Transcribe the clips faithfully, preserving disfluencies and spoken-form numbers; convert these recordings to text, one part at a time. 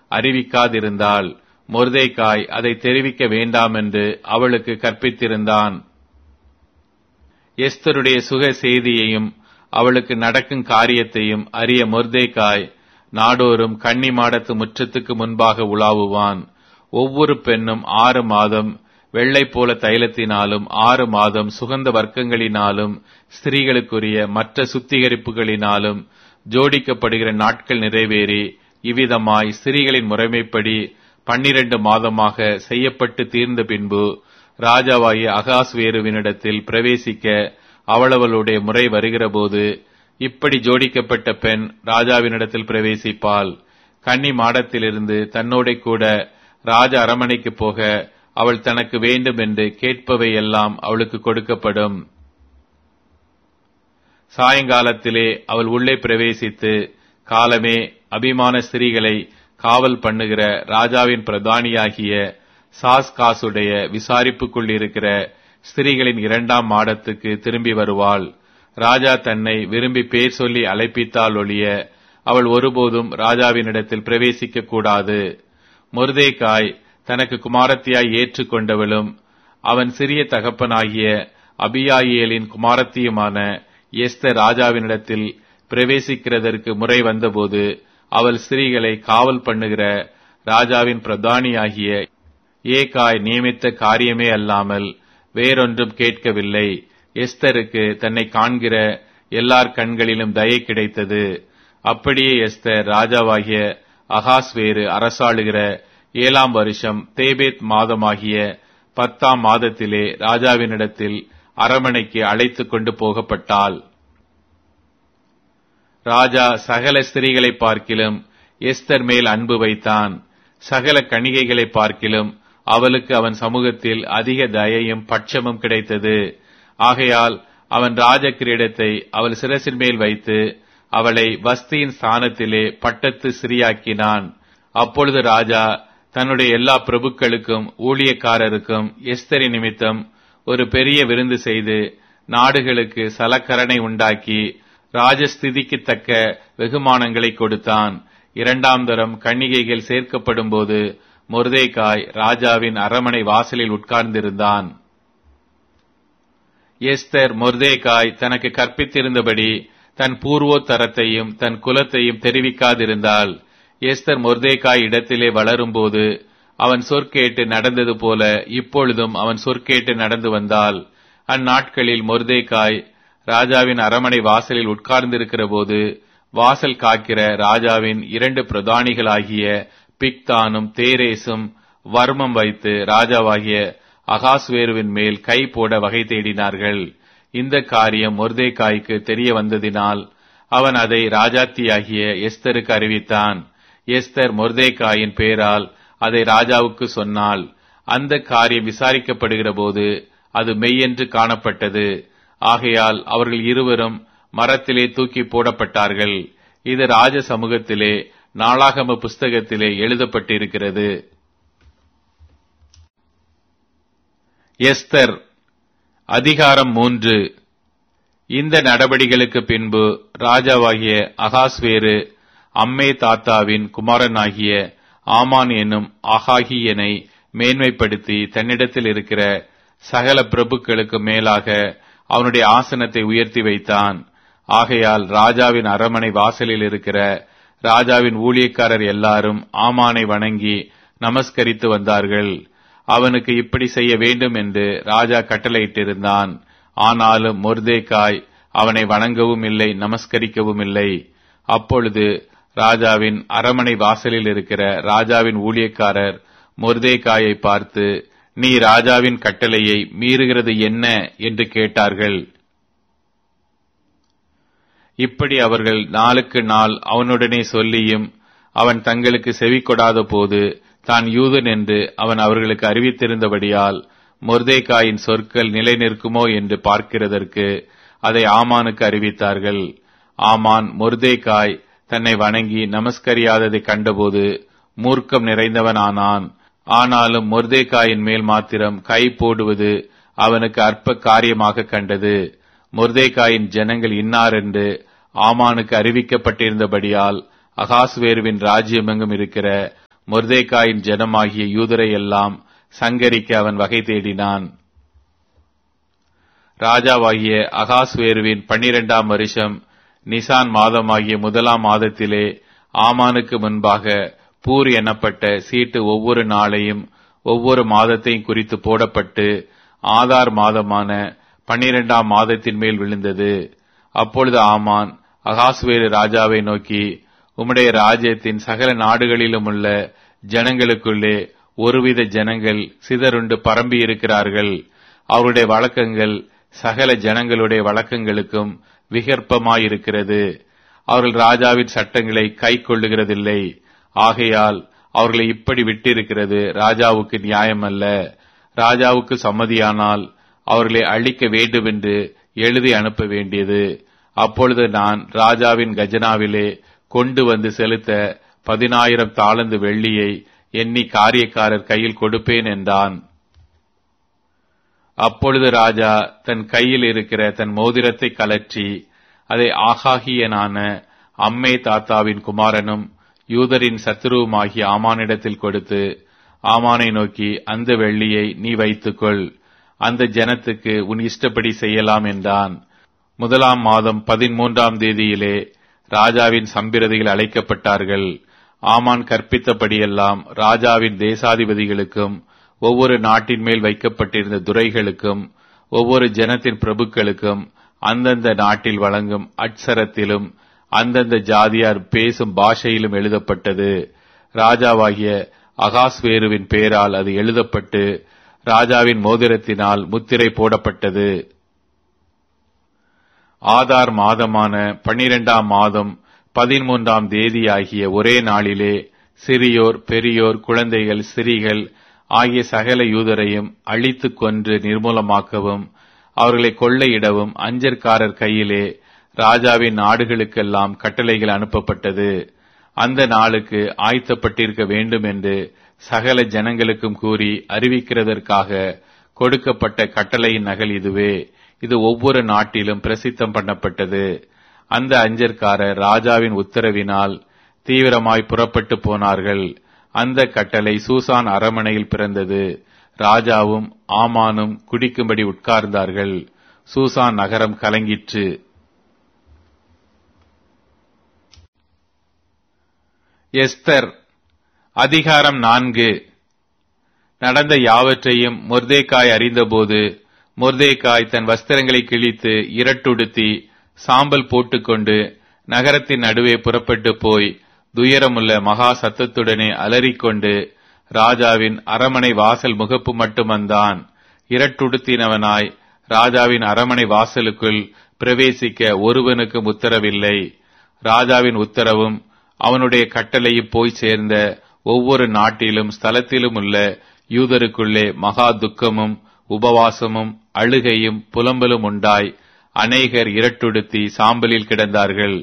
அறிவிக்காதிருந்தாள். மொர்தெகாய் அதை தெரிவிக்க வேண்டாம் என்று அவளுக்கு கற்பித்திருந்தான். எஸ்தருடைய சுக செய்தியையும் அவளுக்கு நடக்கும் காரியத்தையும் அறிய மொர்தெகாய் நாடோறும் கன்னி மாடத்து முற்றத்துக்கு முன்பாக உலாவுவான். ஒவ்வொரு பெண்ணும் ஆறு மாதம் வெள்ளை போல தைலத்தினாலும் ஆறு மாதம் சுகந்த வர்க்கங்களினாலும் ஸ்திரீகளுக்குரிய மற்ற சுத்திகரிப்புகளினாலும் ஜோடிக்கப்படுகிற நாட்கள் நிறைவேறி இவ்விதமாய் ஸ்திரீகளின் முறைமைப்படி பன்னிரண்டு மாதமாக செய்யப்பட்டு தீர்ந்த பின்பு ராஜாவாகிய அகாஸ்வேருவினிடத்தில் பிரவேசிக்க அவளவளுடைய முறை வருகிற போது இப்படி ஜோடிக்கப்பட்ட பெண் ராஜாவினிடத்தில் பிரவேசிப்பாள். கன்னி மாடத்திலிருந்து தன்னோட கூட ராஜ அரமனைக்கு போக அவள் தனக்கு வேண்டும் என்று கேட்பவை எல்லாம் அவளுக்கு கொடுக்கப்படும். சாயங்காலத்திலே அவள் உள்ளே பிரவேசித்து காலமே அபிமான ஸ்திரீகளை காவல் பண்ணுகிற ராஜாவின் பிரதானியாகிய சாஸ்காசுடைய விசாரிப்புக்குள் இருக்கிற ஸ்திரீகளின் இரண்டாம் மாடத்துக்கு திரும்பி வருவாள். ராஜா தன்னை விரும்பி பேர் சொல்லி அழைப்பித்தால் ஒழிய அவள் ஒருபோதும் ராஜாவினிடத்தில் பிரவேசிக்க கூடாது. மொர்தெகாய் தனக்கு குமாரத்தியாய் ஏற்றுக்கொண்டவளும் அவன் சிறிய தகப்பனாகிய அபியாயேலின் குமாரத்தியுமான எஸ்தர் ராஜாவினிடத்தில் பிரவேசிக்கிறதற்கு முறை வந்தபோது அவள் ஸ்திரீகளை காவல் பண்ணுகிற ராஜாவின் பிரதானியாகிய ஏகாய் நியமித்த காரியமே அல்லாமல் வேறொன்றும் கேட்கவில்லை. எஸ்தருக்கு தன்னை காண்கிற எல்லார் கண்களிலும் தயை கிடைத்தது. அப்படியே எஸ்தர் ராஜாவாகிய அகாஸ்வேரு அரசாளுகிற ஏழாம் வருஷம் தேபேத் மாதமாகிய பத்தாம் மாதத்திலே ராஜாவினிடத்தில் அரமனைக்கு அழைத்து கொண்டு போகப்பட்டாள். ராஜா சகல ஸ்திரீகளை பார்க்கிலும் எஸ்தர் மேல் அன்பு வைத்தான். சகல கணிகைகளை பார்க்கிலும் அவளுக்கு அவன் சமூகத்தில் அதிக தயையும் பட்சமும் கிடைத்தது. ஆகையால் அவன் ராஜ கிரீடத்தை அவள் சிரசின் மேல் வைத்து அவளை வஸ்தியின் ஸ்தானத்திலே பட்டத்து சிறியாக்கினான். அப்பொழுது ராஜா தன்னுடைய எல்லா பிரபுக்களுக்கும் ஊழியக்காரருக்கும் எஸ்தரி நிமித்தம் ஒரு பெரிய விருந்து செய்து நாடுகளுக்கு சலக்கரணை உண்டாக்கி ராஜஸ்திதிக்கு தக்க வெகுமானங்களை கொடுத்தான். இரண்டாம் தரம் கன்னிகைகள் சேர்க்கப்படும் போது மொர்தெகாய் ராஜாவின் அரமனை வாசலில் உட்கார்ந்திருந்தான். எஸ்தர் மொர்தெகாய் தனக்கு கற்பித்திருந்தபடி தன் பூர்வோத்தரத்தையும் தன் குலத்தையும் தெரிவிக்காதிருந்தாள். எஸ்தர் மொர்தெகாய் இடத்திலே வளரும்போது அவன் சொற்கேட்டு நடந்தது போல இப்பொழுதும் அவன் சொற்கேட்டு நடந்து வந்தாள். அந்நாட்களில் மொர்தெகாய் ராஜாவின் அரமனை வாசலில் உட்கார்ந்திருக்கிற போது வாசல் காக்கிற ராஜாவின் இரண்டு பிரதானிகளாகிய பிக்தானும் தேரேசும் வர்மம் வைத்து ராஜாவாகிய அகாஸ்வேருவின் மேல் கை போட வகை தேடினார்கள். இந்த காரியம் மொர்தெகாய்க்கு தெரிய வந்ததினால் அவன் அதை ராஜாத்தியாகிய எஸ்தருக்கு அறிவித்தான். எஸ்தர் மொர்தெகாயின் பேரால் அதை ராஜாவுக்கு சொன்னாள். அந்த காரியம் விசாரிக்கப்படுகிற போது அது மெய்யென்று காணப்பட்டது. ஆகையால் அவர்கள் இருவரும் மரத்திலே தூக்கி போடப்பட்டார்கள். இது ராஜ சமூகத்திலே நாளாகம புஸ்தகத்திலே எழுதப்பட்டிருக்கிறது. எஸ்தர் அதிகாரம் மூன்று. இந்த நடபடிகளுக்கு பின்பு ராஜாவாகிய அகாஸ்வேரு அம்மே தாத்தாவின் குமாரனாகிய ஆமான் என்னும் ஆகாகியனை மேன்மைப்படுத்தி தன்னிடத்தில் இருக்கிற சகல பிரபுக்களுக்கு மேலாக அவனுடைய ஆசனத்தை உயர்த்தி வைத்தான். ஆகையால் ராஜாவின் அரமனை வாசலில் இருக்கிற ராஜாவின் ஊழியக்காரர் எல்லாரும் ஆமானை வணங்கி நமஸ்கரித்து வந்தார்கள். அவனுக்கு இப்படி செய்ய வேண்டும் என்று ராஜா கட்டளையிட்டிருந்தான். ஆனாலும் மொர்தெகாய் அவனை வணங்கவும் இல்லை, நமஸ்கரிக்கவும் இல்லை. அப்பொழுது ராஜாவின் அரமனை வாசலில் இருக்கிற ராஜாவின் ஊழியக்காரர் மொர்தெகாயை பார்த்து, நீ ராஜாவின் கட்டளையை மீறுகிறது என்ன என்று கேட்டார்கள். இப்படி அவர்கள் நாளுக்கு நாள் அவனுடனே சொல்லியும் அவன் தங்களுக்கு செவி கொடாத போது தான் யூதன் என்று அவன் அவர்களுக்கு அறிவித்திருந்தபடியால் மொர்தெகாயின் சொற்கள் நிலை நிற்குமோ என்று பார்க்கிறதற்கு அதை ஆமானுக்கு அறிவித்தார்கள். ஆமான் மொர்தெகாய் தன்னை வணங்கி நமஸ்கரியாததை கண்டபோது மூர்க்கம் நிறைந்தவனானான். ஆனாலும் மொர்தெகாயின் மேல் மாத்திரம் கை போடுவது அவனுக்கு அற்ப காரியமாக கண்டது. மொர்தெகாயின் ஜனங்கள் இன்னார் என்று ஆமானுக்கு அறிவிக்கப்பட்டிருந்தபடியால் அகாஸ்வேருவின் ராஜ்யமெங்கும் இருக்கிற மொர்தேகாயின் ஜனமாகிய யூதரை எல்லாம் சங்கரிக்க அவன் வகை தேடினான். ராஜாவாகிய அகாஸ்வேருவின் பன்னிரண்டாம் வருஷம் நிசான் மாதமாகிய முதலாம் மாதத்திலே ஆமானுக்கு முன்பாக பூர் எனப்பட்ட சீட்டு ஒவ்வொரு நாளையும் ஒவ்வொரு மாதத்தையும் குறித்து போடப்பட்டு ஆதார் மாதமான பன்னிரண்டாம் மாதத்தின் மேல் விழுந்தது. அப்பொழுது ஆமான் அகாஸ்வேரு ராஜாவை நோக்கி, உம்முடைய ராஜ்யத்தின் சகல நாடுகளிலும் உள்ள ஜனங்களுக்குள்ளே ஒருவித ஜனங்கள் சிதறுண்டு பரம்பி இருக்கிறார்கள். அவருடைய வழக்கங்கள் சகல ஜனங்களுடைய வழக்கங்களுக்கும் விகற்பமாயிருக்கிறது. அவர்கள் ராஜாவின் சட்டங்களை கை கொள்ளுகிறதில்லை. ஆகையால் அவர்களை இப்படி விட்டிருக்கிறது ராஜாவுக்கு நியாயமல்ல. ராஜாவுக்கு சம்மதியானால் அவர்களை அழிக்க வேண்டுமென்று எழுதி அனுப்ப வேண்டியது. அப்பொழுது நான் ராஜாவின் கஜனாவிலே கொண்டு வந்து செலுத்த பதினாயிரம் தாளந்து வெள்ளியை எண்ணி காரியக்காரர் கையில் கொடுப்பேன் என்றான். அப்பொழுது ராஜா தன் கையில் இருக்கிற தன் மோதிரத்தை கலற்றி அதை ஆகாகியனான அம்மே தாத்தாவின் குமாரனும் யூதரின் சத்துருவுமாகிய ஆமானிடத்தில் கொடுத்து, ஆமானை நோக்கி, அந்த வெள்ளியை நீ வைத்துக்கொள், அந்த ஜனத்துக்கு உன் இஷ்டப்படி செய்யலாம் என்றான். முதலாம் மாதம் பதிமூன்றாம் தேதியிலே ராஜாவின் சம்பிரதிகள் அழைக்கப்பட்டார்கள். ஆமான் கற்பித்தபடியெல்லாம் ராஜாவின் தேசாதிபதிகளுக்கும் ஒவ்வொரு நாட்டின் மேல் வைக்கப்பட்டிருந்த துரைகளுக்கும் ஒவ்வொரு ஜனத்தின் பிரபுக்களுக்கும் அந்தந்த நாட்டில் வழங்கும் அட்சரத்திலும் அந்தந்த ஜாதியார் பேசும் பாஷையிலும் எழுதப்பட்டது. ராஜாவாகிய அகாஸ்வேருவின் பெயரால் அது எழுதப்பட்டு ராஜாவின் மோதிரத்தினால் முத்திரை போடப்பட்டது. ஆதார் மாதமான பன்னிரண்டாம் மாதம் பதிமூன்றாம் தேதியாகிய ஒரே நாளிலே சிறியோர் பெரியோர் குழந்தைகள் ஸ்திரீகள் ஆகிய சகல யூதரையும் அழித்து கொன்று நிர்மூலமாக்கவும் அவர்களை கொள்ளையிடவும் அஞ்சற்காரர் கையிலே ராஜாவின் நாடுகளுக்கெல்லாம் கட்டளைகள் அனுப்பப்பட்டது. அந்த நாளுக்கு ஆயத்தப்பட்டிருக்க வேண்டும் என்று சகல ஜனங்களுக்கும் கூறி அறிவிக்கிறதற்காக கொடுக்கப்பட்ட கட்டளையின் நகல் இதுவே. இது ஒவ்வொரு நாட்டிலும் பிரசித்தம் பண்ணப்பட்டது. அந்த அஞ்சற்காரர் ராஜாவின் உத்தரவினால் தீவிரமாய் புறப்பட்டு போனார்கள். அந்த கட்டளை சூசான் அரமனையில் பிறந்தது. ராஜாவும் ஆமானும் குடிக்கும்படி உட்கார்ந்தார்கள். சூசான் நகரம் கலங்கிற்று. எஸ்தர் அதிகாரம் நான்கு. நடந்த யாவற்றையும் மொர்தேகாய் அறிந்தபோது மொர்தேகாய் தன் வஸ்திரங்களை கிழித்து இரட்டுடுத்தி சாம்பல் போட்டுக்கொண்டு நகரத்தின் நடுவே புறப்பட்டு போய் துயரமுள்ள மகா சத்தத்துடனே அலறிக்கொண்டு ராஜாவின் அரமனை வாசல் முகப்பு மட்டும் வந்தான். இரட்டுடுத்தினவனாய் ராஜாவின் அரமனை வாசலுக்குள் பிரவேசிக்க ஒருவனுக்கும் உத்தரவில்லை. ராஜாவின் உத்தரவும் அவனுடைய கட்டளையும் போய் சேர்ந்த ஒவ்வொரு நாட்டிலும் ஸ்தலத்திலும் உள்ள யூதருக்குள்ளே மகா துக்கமும் உபவாசமும் அழுகையும் புலம்பலும் உண்டாய் அநேகர் இரட்டுடுத்தி சாம்பலில் கிடந்தார்கள்.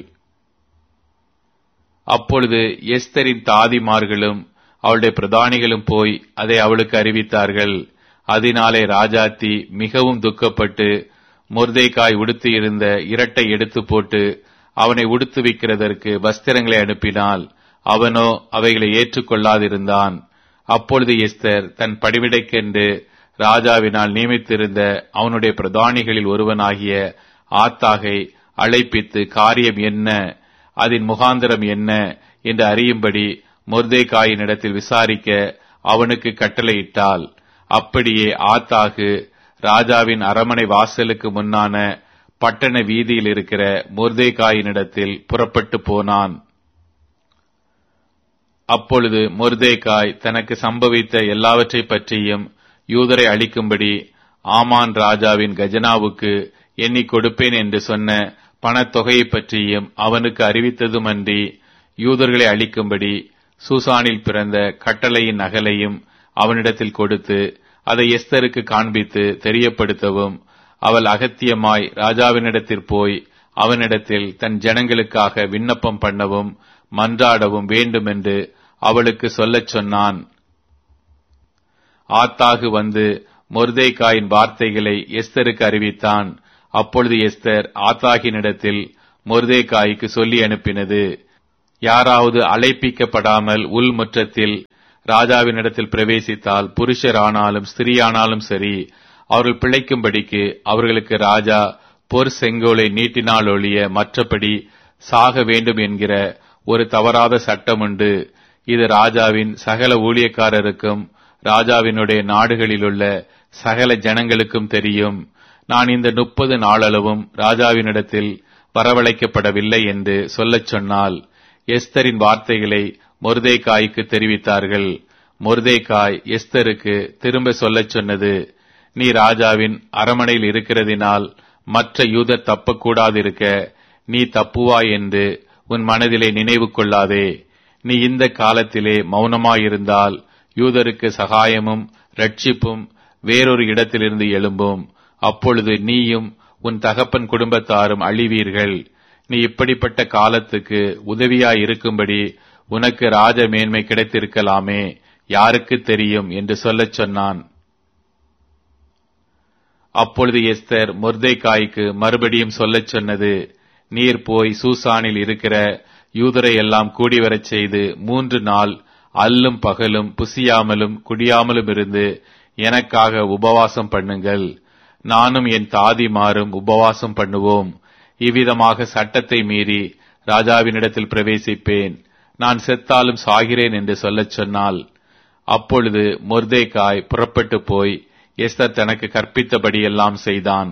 அப்பொழுது எஸ்தரின் தாதிமார்களும் அவளுடைய பிரதானிகளும் போய் அதை அவளுக்கு அறிவித்தார்கள். அதனாலே ராஜாத்தி மிகவும் துக்கப்பட்டு மொர்தேகாய் உடுத்தியிருந்த இரட்டை எடுத்து போட்டு அவனை உடுத்துவிக்கிறதற்கு வஸ்திரங்களை அனுப்பினாள். அவனோ அவைகளை ஏற்றுக்கொள்ளாதிருந்தான். அப்பொழுது எஸ்தர் தன் பணிவிடைக்கென்று ராஜாவினால் நியமித்திருந்த அவனுடைய பிரதானிகளில் ஒருவனாகிய ஆத்தாகை அழைப்பித்து காரியம் என்ன, அதன் முகாந்திரம் என்ன என்று அறியும்படி மொர்தேகாயின் இடத்தில் விசாரிக்க அவனுக்கு கட்டளையிட்டாள். அப்படியே ஆத்தாகு ராஜாவின் அரமனை வாசலுக்கு முன்னான பட்டண வீதியில் இருக்கிற மொர்தேகாயினிடத்தில் புறப்பட்டு போனான். அப்பொழுது மொர்தேகாய் தனக்கு சம்பவித்த எல்லாவற்றை பற்றியும் யூதரை அழிக்கும்படி ஆமான் ராஜாவின் கஜனாவுக்கு எண்ணி கொடுப்பேன் என்று சொன்ன பணத்தொகையை பற்றியும் அவனுக்கு அறிவித்ததுமன்றி யூதர்களை அழிக்கும்படி சூசானில் பிறந்த கட்டளையின் நகலையும் அவனிடத்தில் கொடுத்து அதை எஸ்தருக்கு காண்பித்து தெரியப்படுத்தவும் அவள் அகத்தியமாய் ராஜாவினிடத்தில் போய் அவனிடத்தில் தன் ஜனங்களுக்காக விண்ணப்பம் பண்ணவும் மன்றாடவும் வேண்டும் என்று அவளுக்கு சொல்லச் சொன்னான். ஆத்தாகு வந்து மொர்தேகாயின் வார்த்தைகளை எஸ்தருக்கு அறிவித்தான். அப்பொழுது எஸ்தர் ஆத்தாகினிடத்தில் மொர்தேகாய்க்கு சொல்லி அனுப்பினது, யாராவது அழைப்பிக்கப்படாமல் உள்முற்றத்தில் ராஜாவினிடத்தில் பிரவேசித்தால் புருஷரானாலும் ஸ்திரீயானாலும் சரி, அவர்கள் பிழைக்கும்படிக்கு அவர்களுக்கு ராஜா பொற் செங்கோலை நீட்டினால் ஒழிய மற்றபடி சாக வேண்டும் என்கிற ஒரு தவறாத சட்டம் உண்டு. இது ராஜாவின் சகல ஊழியக்காரருக்கும் ராஜாவினுடைய நாடுகளிலுள்ள சகல ஜனங்களுக்கும் தெரியும். நான் இந்த முப்பது நாளளவும் ராஜாவினிடத்தில் வரவழைக்கப்படவில்லை என்று சொல்லச் சொன்னால், எஸ்தரின் வார்த்தைகளை மொர்தெகாய்க்கு தெரிவித்தார்கள். மொர்தெகாய் எஸ்தருக்கு திரும்ப சொல்லச் சொன்னது, நீ ராஜாவின் அரமனையில் இருக்கிறதினால் மற்ற யூதர் தப்பக்கூடாதிருக்க நீ தப்புவாய் என்று உன் மனதிலே நினைவு கொள்ளாதே. நீ இந்த காலத்திலே மௌனமாயிருந்தால் யூதருக்கு சகாயமும் ரட்சிப்பும் வேறொரு இடத்திலிருந்து எழும்பும். அப்பொழுது நீயும் உன் தகப்பன் குடும்பத்தாரும் அழிவீர்கள். நீ இப்படிப்பட்ட காலத்துக்கு உதவியாயிருக்கும்படி உனக்கு ராஜ மேன்மை கிடைத்திருக்கலாமே, யாருக்கு தெரியும் என்று சொல்லச் சொன்னான். அப்பொழுது எஸ்தர் மொர்தெகாய்க்கு மறுபடியும் சொல்லச் சொன்னது, நீர் போய் சூசானில் இருக்கிற யூதரை எல்லாம் கூடிவரச் செய்து மூன்று நாள் அல்லும் பகலும் புசியாமலும் குடியாமலும் இருந்து எனக்காக உபவாசம் பண்ணுங்கள். நானும் என் தாதிமாரும் உபவாசம் பண்ணுவோம். இவ்விதமாக சட்டத்தை மீறி ராஜாவினிடத்தில் பிரவேசிப்பேன். நான் செத்தாலும் சாகிறேன் என்று சொல்லச் சொன்னாள். அப்பொழுது மொர்தெகாய் புறப்பட்டு போய் எஸ்தர் தனக்கு கற்பித்தபடியெல்லாம் செய்தான்.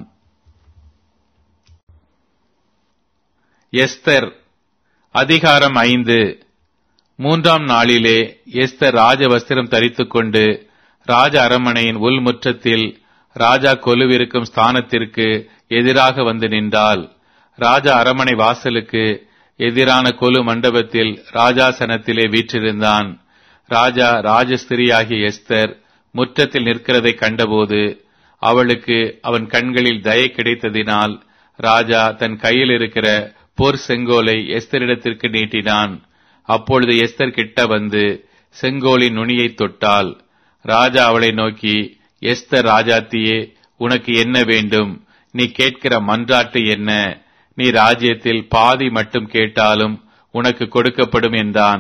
எஸ்தர் அதிகாரம் ஐந்து. மூன்றாம் நாளிலே எஸ்தர் ராஜ வஸ்திரம் தரித்துக் கொண்டு ராஜ அரண்மனையின் உள்முற்றத்தில் ராஜா கொலுவிருக்கும் ஸ்தானத்திற்கு எதிராக வந்து நின்றாள். ராஜா அரண்மனை வாசலுக்கு எதிரான கொலு மண்டபத்தில் ராஜாசனத்திலே வீற்றிருந்தான். ராஜா ராஜஸ்திரியாகிய எஸ்தர் முற்றத்தில் நிற்கிறதை கண்டபோது அவளுக்கு அவன் கண்களில் தயை கிடைத்ததினால் ராஜா தன் கையில் இருக்கிற போர் செங்கோலை எஸ்தரிடத்திற்கு நீட்டினான். அப்பொழுது எஸ்தர் கிட்ட வந்து செங்கோலின் நுனியை தொட்டாள். ராஜா அவளை நோக்கி, எஸ்தர் ராஜாத்தியே, உனக்கு என்ன வேண்டும்? நீ கேட்கிற மன்றாட்டு என்ன? நீ ராஜ்யத்தில் பாதி மட்டும் கேட்டாலும் உனக்கு கொடுக்கப்படும் என்றான்.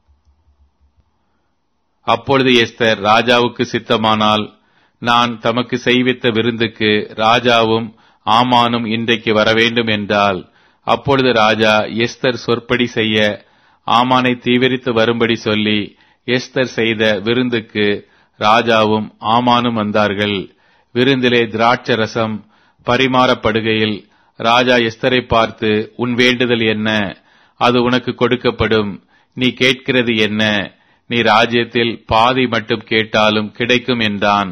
அப்பொழுது எஸ்தர் ராஜாவுக்கு சித்தமானால் நான் தமக்கு செய்வித்த விருந்துக்கு ராஜாவும் ஆமானும் இன்றைக்கு வரவேண்டும் என்றால், அப்பொழுது ராஜா எஸ்தர் சொற்படி செய்ய ஆமானை தீவிரித்து வரும்படி சொல்லி எஸ்தர் செய்த விருந்துக்கு ராஜாவும் ஆமானும் வந்தார்கள். விருந்திலே திராட்சரசம் பரிமாறப்படுகையில் ராஜா எஸ்தரை பார்த்து, உன் வேண்டுதல் என்ன? அது உனக்கு கொடுக்கப்படும். நீ கேட்கிறது என்ன? நீ ராஜ்யத்தில் பாதி மட்டும் கேட்டாலும் கிடைக்கும் என்றான்.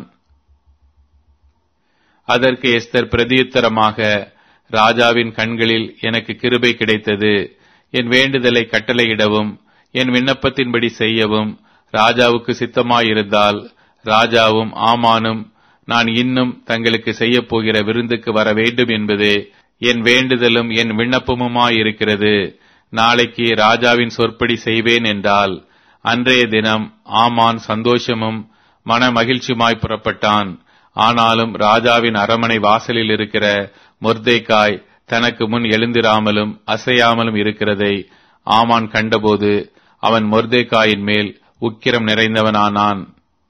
அதற்கு எஸ்தர் பிரதியுத்தரமாக, ராஜாவின் கண்களில் எனக்கு கிருபை கிடைத்தது. என் வேண்டுதலை கட்டளையிடவும் என் விண்ணப்பத்தின்படி செய்யவும் ராஜாவுக்கு சித்தமாயிருந்தால் ராஜாவும் ஆமானும் நான் இன்னும் தங்களுக்கு செய்யப் போகிற விருந்துக்கு வர வேண்டும் என்பதே என் வேண்டுதலும் என் விண்ணப்பமுமாயிருக்கிறது. நாளைக்கு ராஜாவின் சொற்படி செய்வேன் என்றால், அன்றைய தினம் ஆமான் சந்தோஷமும் மன மகிழ்ச்சியுமாய் புறப்பட்டான். ஆனாலும் ராஜாவின் அரண்மனை வாசலில் இருக்கிற மொர்தெகாய் தனக்கு முன் எழுந்திராமலும் அசையாமலும் இருக்கிறதை ஆமான் கண்டபோது அவன் மொர்தெகாயின் மேல் உக்கிரம் நிறைந்தவனானான்.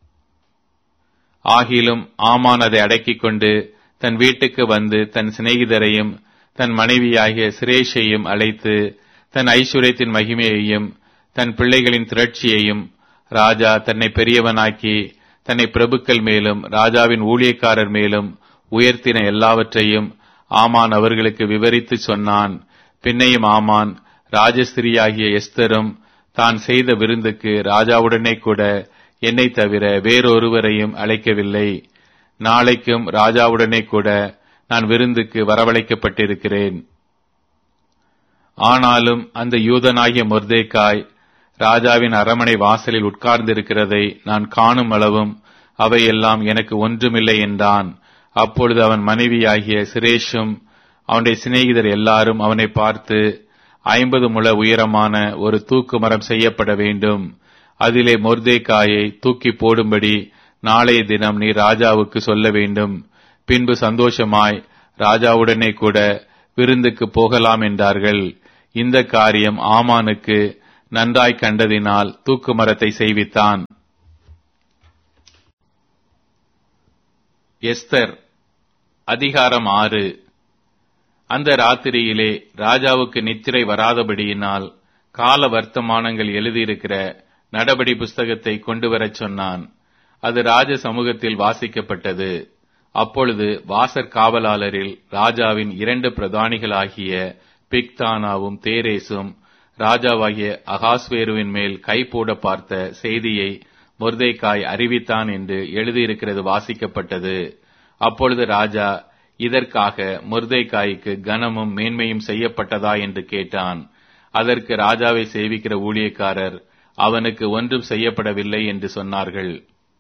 ஆகிலும் ஆமான் அதை அடக்கிக் கொண்டு தன் வீட்டுக்கு வந்து தன் சிநேகிதரையும் தன் மனைவியாகிய சிரேஷையும் அழைத்து தன் ஐஸ்வர்யத்தின் மகிமையையும் தன் பிள்ளைகளின் திரட்சியையும் ராஜா தன்னை பெரியவனாக்கி தன்னை பிரபுக்கள் மேலும் ராஜாவின் ஊழியக்காரர் மேலும் உயர்த்தின எல்லாவற்றையும் ஆமான் அவர்களுக்கு விவரித்து சொன்னான். பின்னையும் ஆமான் ராஜஸ்திரியாகிய எஸ்தரும் தான் செய்த விருந்துக்கு ராஜாவுடனே கூட என்னை தவிர வேறொருவரையும் அழைக்கவில்லை. நாளைக்கும் ராஜாவுடனே கூட நான் விருந்துக்கு வரவழைக்கப்பட்டிருக்கிறேன். ஆனாலும் அந்த யூதனாகிய மொர்தெகாய் ராஜாவின் அரண்மனை வாசலில் உட்கார்ந்திருக்கிறதை நான் காணும் அளவும் அவையெல்லாம் எனக்கு ஒன்றுமில்லை என்றான். அப்பொழுது அவன் மனைவியாகிய சிரேஷும் அவனுடைய சிநேகிதர் எல்லாரும் அவனை பார்த்து, ஐம்பது முழ உயரமான ஒரு தூக்கு மரம் செய்யப்பட வேண்டும். அதிலே மொர்தெகாயை தூக்கி போடும்படி நாளைய தினம் நீ ராஜாவுக்கு சொல்ல வேண்டும். பின்பு சந்தோஷமாய் ராஜாவுடனே கூட விருந்துக்கு போகலாம் என்றார்கள். இந்த காரியம் ஆமானுக்கு நன்றாய் கண்டதினால் தூக்கு மரத்தை செய்வித்தான். எஸ்தர் அதிகாரம் ஆறு. அந்த ராத்திரியிலே ராஜாவுக்கு நித்திரை வராதபடியினால் கால வர்த்தமானங்கள் எழுதியிருக்கிற நடபடி புஸ்தகத்தை கொண்டு வரச் சொன்னான். அது ராஜ சமூகத்தில் வாசிக்கப்பட்டது. அப்பொழுது வாசற் காவலாளரில் ராஜாவின் இரண்டு பிரதானிகளாகிய பிக்தானாவும் தேரேசும் ராஜாவாகிய அகாஸ்வேருவின் மேல் கை போட பார்த்த செய்தியை மொர்தெகாய் அறிவித்தான் என்று எழுதியிருக்கிறது வாசிக்கப்பட்டது. அப்பொழுது ராஜா, இதற்காக மொர்தெகாய்க்கு கனமும் மேன்மையும் செய்யப்பட்டதா என்று கேட்டான். அதற்கு ராஜாவை சேவிக்கிற ஊழியக்காரர், அவனுக்கு ஒன்றும் செய்யப்படவில்லை என்று சொன்னார்கள்.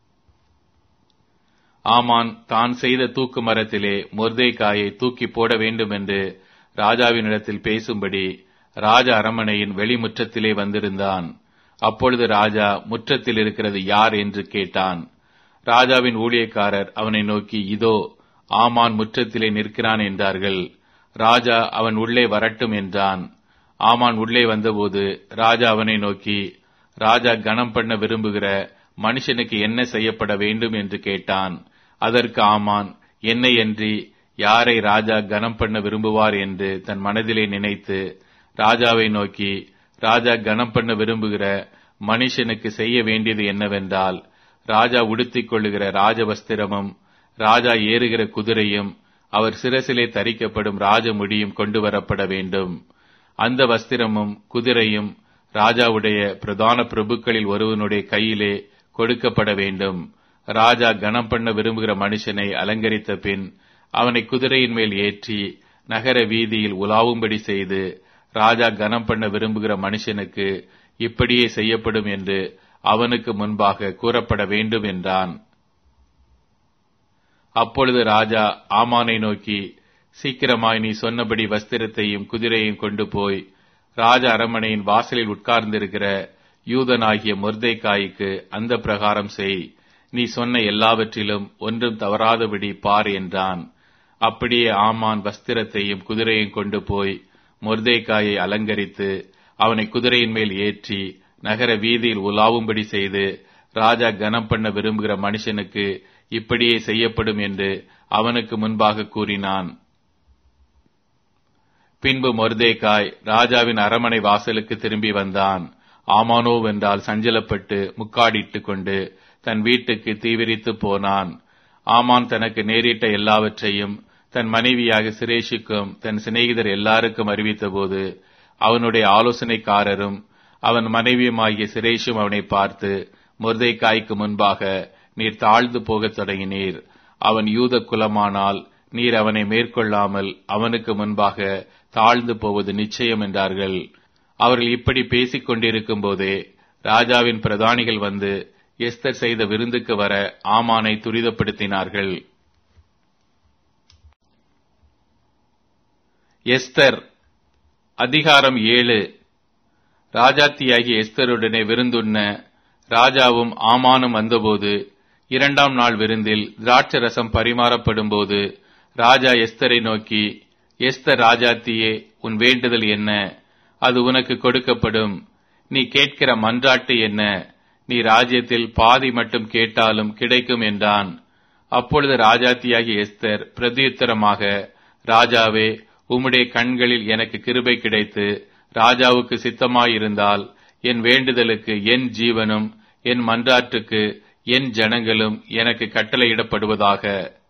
ஆமான் தான் செய்த தூக்கு மரத்திலே மொர்தெகாயை தூக்கி போட வேண்டும் என்று ராஜாவினிடத்தில் பேசும்படி ராஜ அரமனையின் வெளிமுற்றத்திலே வந்திருந்தான். அப்பொழுது ராஜா, முற்றத்தில் இருக்கிறது யார் என்று கேட்டான். ராஜாவின் ஊழியக்காரர் அவனை நோக்கி, இதோ ஆமான் முற்றத்திலே நிற்கிறான் என்றார்கள். ராஜா, அவன் உள்ளே வரட்டும் என்றான். ஆமான் உள்ளே வந்தபோது ராஜா அவனை நோக்கி, ராஜா கனம் பண்ண விரும்புகிற மனுஷனுக்கு என்ன செய்யப்பட வேண்டும் என்று கேட்டான். அதற்கு ஆமான், என்னையன்றி யாரை ராஜா கனம் பண்ண விரும்புவார் என்று தன் மனதிலே நினைத்து ராஜாவை நோக்கி, ராஜா கனம் பண்ண விரும்புகிற மனுஷனுக்கு செய்ய வேண்டியது என்னவென்றால், ராஜா உடுத்திக் கொள்ளுகிற ராஜவஸ்திரமும் ராஜா ஏறுகிற குதிரையும் அவர் சிரசிலே தரிக்கப்படும் ராஜமுடியும் கொண்டு வரப்பட வேண்டும். அந்த வஸ்திரமும் குதிரையும் ராஜாவுடைய பிரதான பிரபுக்களில் ஒருவனுடைய கையிலே கொடுக்கப்பட வேண்டும். ராஜா கனம் பண்ண விரும்புகிற மனுஷனை அலங்கரித்த பின் அவனை குதிரையின் மேல் ஏற்றி நகர வீதியில் உலாவும்படி செய்து, ராஜா கனம் பண்ண விரும்புகிற மனுஷனுக்கு இப்படியே செய்யப்படும் என்று அவனுக்கு முன்பாக கூறப்பட வேண்டும் என்றான். அப்பொழுது ராஜா ஆமானை நோக்கி, சீக்கிரமாய் நீ சொன்னபடி வஸ்திரத்தையும் குதிரையையும் கொண்டு போய் ராஜ அரமனையின் வாசலில் உட்கார்ந்திருக்கிற யூதனாகிய மொர்தெகாய்க்கு அந்த பிரகாரம் செய். நீ சொன்ன எல்லாவற்றிலும் ஒன்றும் தவறாதபடி பார் என்றான். அப்படியே ஆமான் வஸ்திரத்தையும் குதிரையும் கொண்டு போய் மொர்தெகாயை அலங்கரித்து அவனை குதிரையின் மேல் ஏற்றி நகர வீதியில் உலாவும்படி செய்து, ராஜா கனம் பண்ண விரும்புகிற மனுஷனுக்கு இப்படியே செய்யப்படும் என்று அவனுக்கு முன்பாக கூறினான். பின்பு மொர்தெகாய் ராஜாவின் அரமனை வாசலுக்கு திரும்பி வந்தான். ஆமானோவென்றால் சஞ்சலப்பட்டு முக்காடிட்டு கொண்டு தன் வீட்டுக்கு தீவிரித்து போனான். ஆமான் தனக்கு நேரிட்ட எல்லாவற்றையும் தன் மனைவியாக சிரேஷுக்கும் தன் சிநேகிதர் எல்லாருக்கும் அறிவித்த போது அவனுடைய ஆலோசனைக்காரரும் அவன் மனைவியுமாகிய சிரேஷும் அவனை பார்த்து, மொர்தெகாய்க்கு முன்பாக நீர் தாழ்ந்து போகத் தொடங்கினீர். அவன் யூத குலமானால் நீர் அவனை மேற்கொள்ளாமல் அவனுக்கு முன்பாக தாழ்ந்து போவது நிச்சயம் என்றார்கள். அவர்கள் இப்படி பேசிக் கொண்டிருக்கும் போதே ராஜாவின் பிரதானிகள் வந்து எஸ்தர் செய்த விருந்துக்கு வர ஆமானை துரிதப்படுத்தினார்கள். எஸ்தர் அதிகாரம் ஏழு. ராஜாத்தியாகிய எஸ்தருடனே விருந்துண்ண ராஜாவும் ஆமானும் வந்தபோது இரண்டாம் நாள் விருந்தில் திராட்சரசம் பரிமாறப்படும் போது ராஜா எஸ்தரை நோக்கி, எஸ்தர் ராஜாத்தியே, உன் வேண்டுதல் என்ன? அது உனக்கு கொடுக்கப்படும். நீ கேட்கிற மன்றாட்டு என்ன? நீ ராஜ்யத்தில் பாதி மட்டும் கேட்டாலும் கிடைக்கும் என்றான். அப்பொழுது ராஜாத்தியாகிய எஸ்தர் பிரதியுத்தரமாக, ராஜாவே, உம்முடைய கண்களில் எனக்கு கிருபை கிடைத்து ராஜாவுக்கு சித்தமாயிருந்தால் என் வேண்டுதலுக்கு என் ஜீவனும் என் மன்றாட்டுக்கு என் ஜனங்களும் எனக்கு கட்டளையிடப்படுவதாக.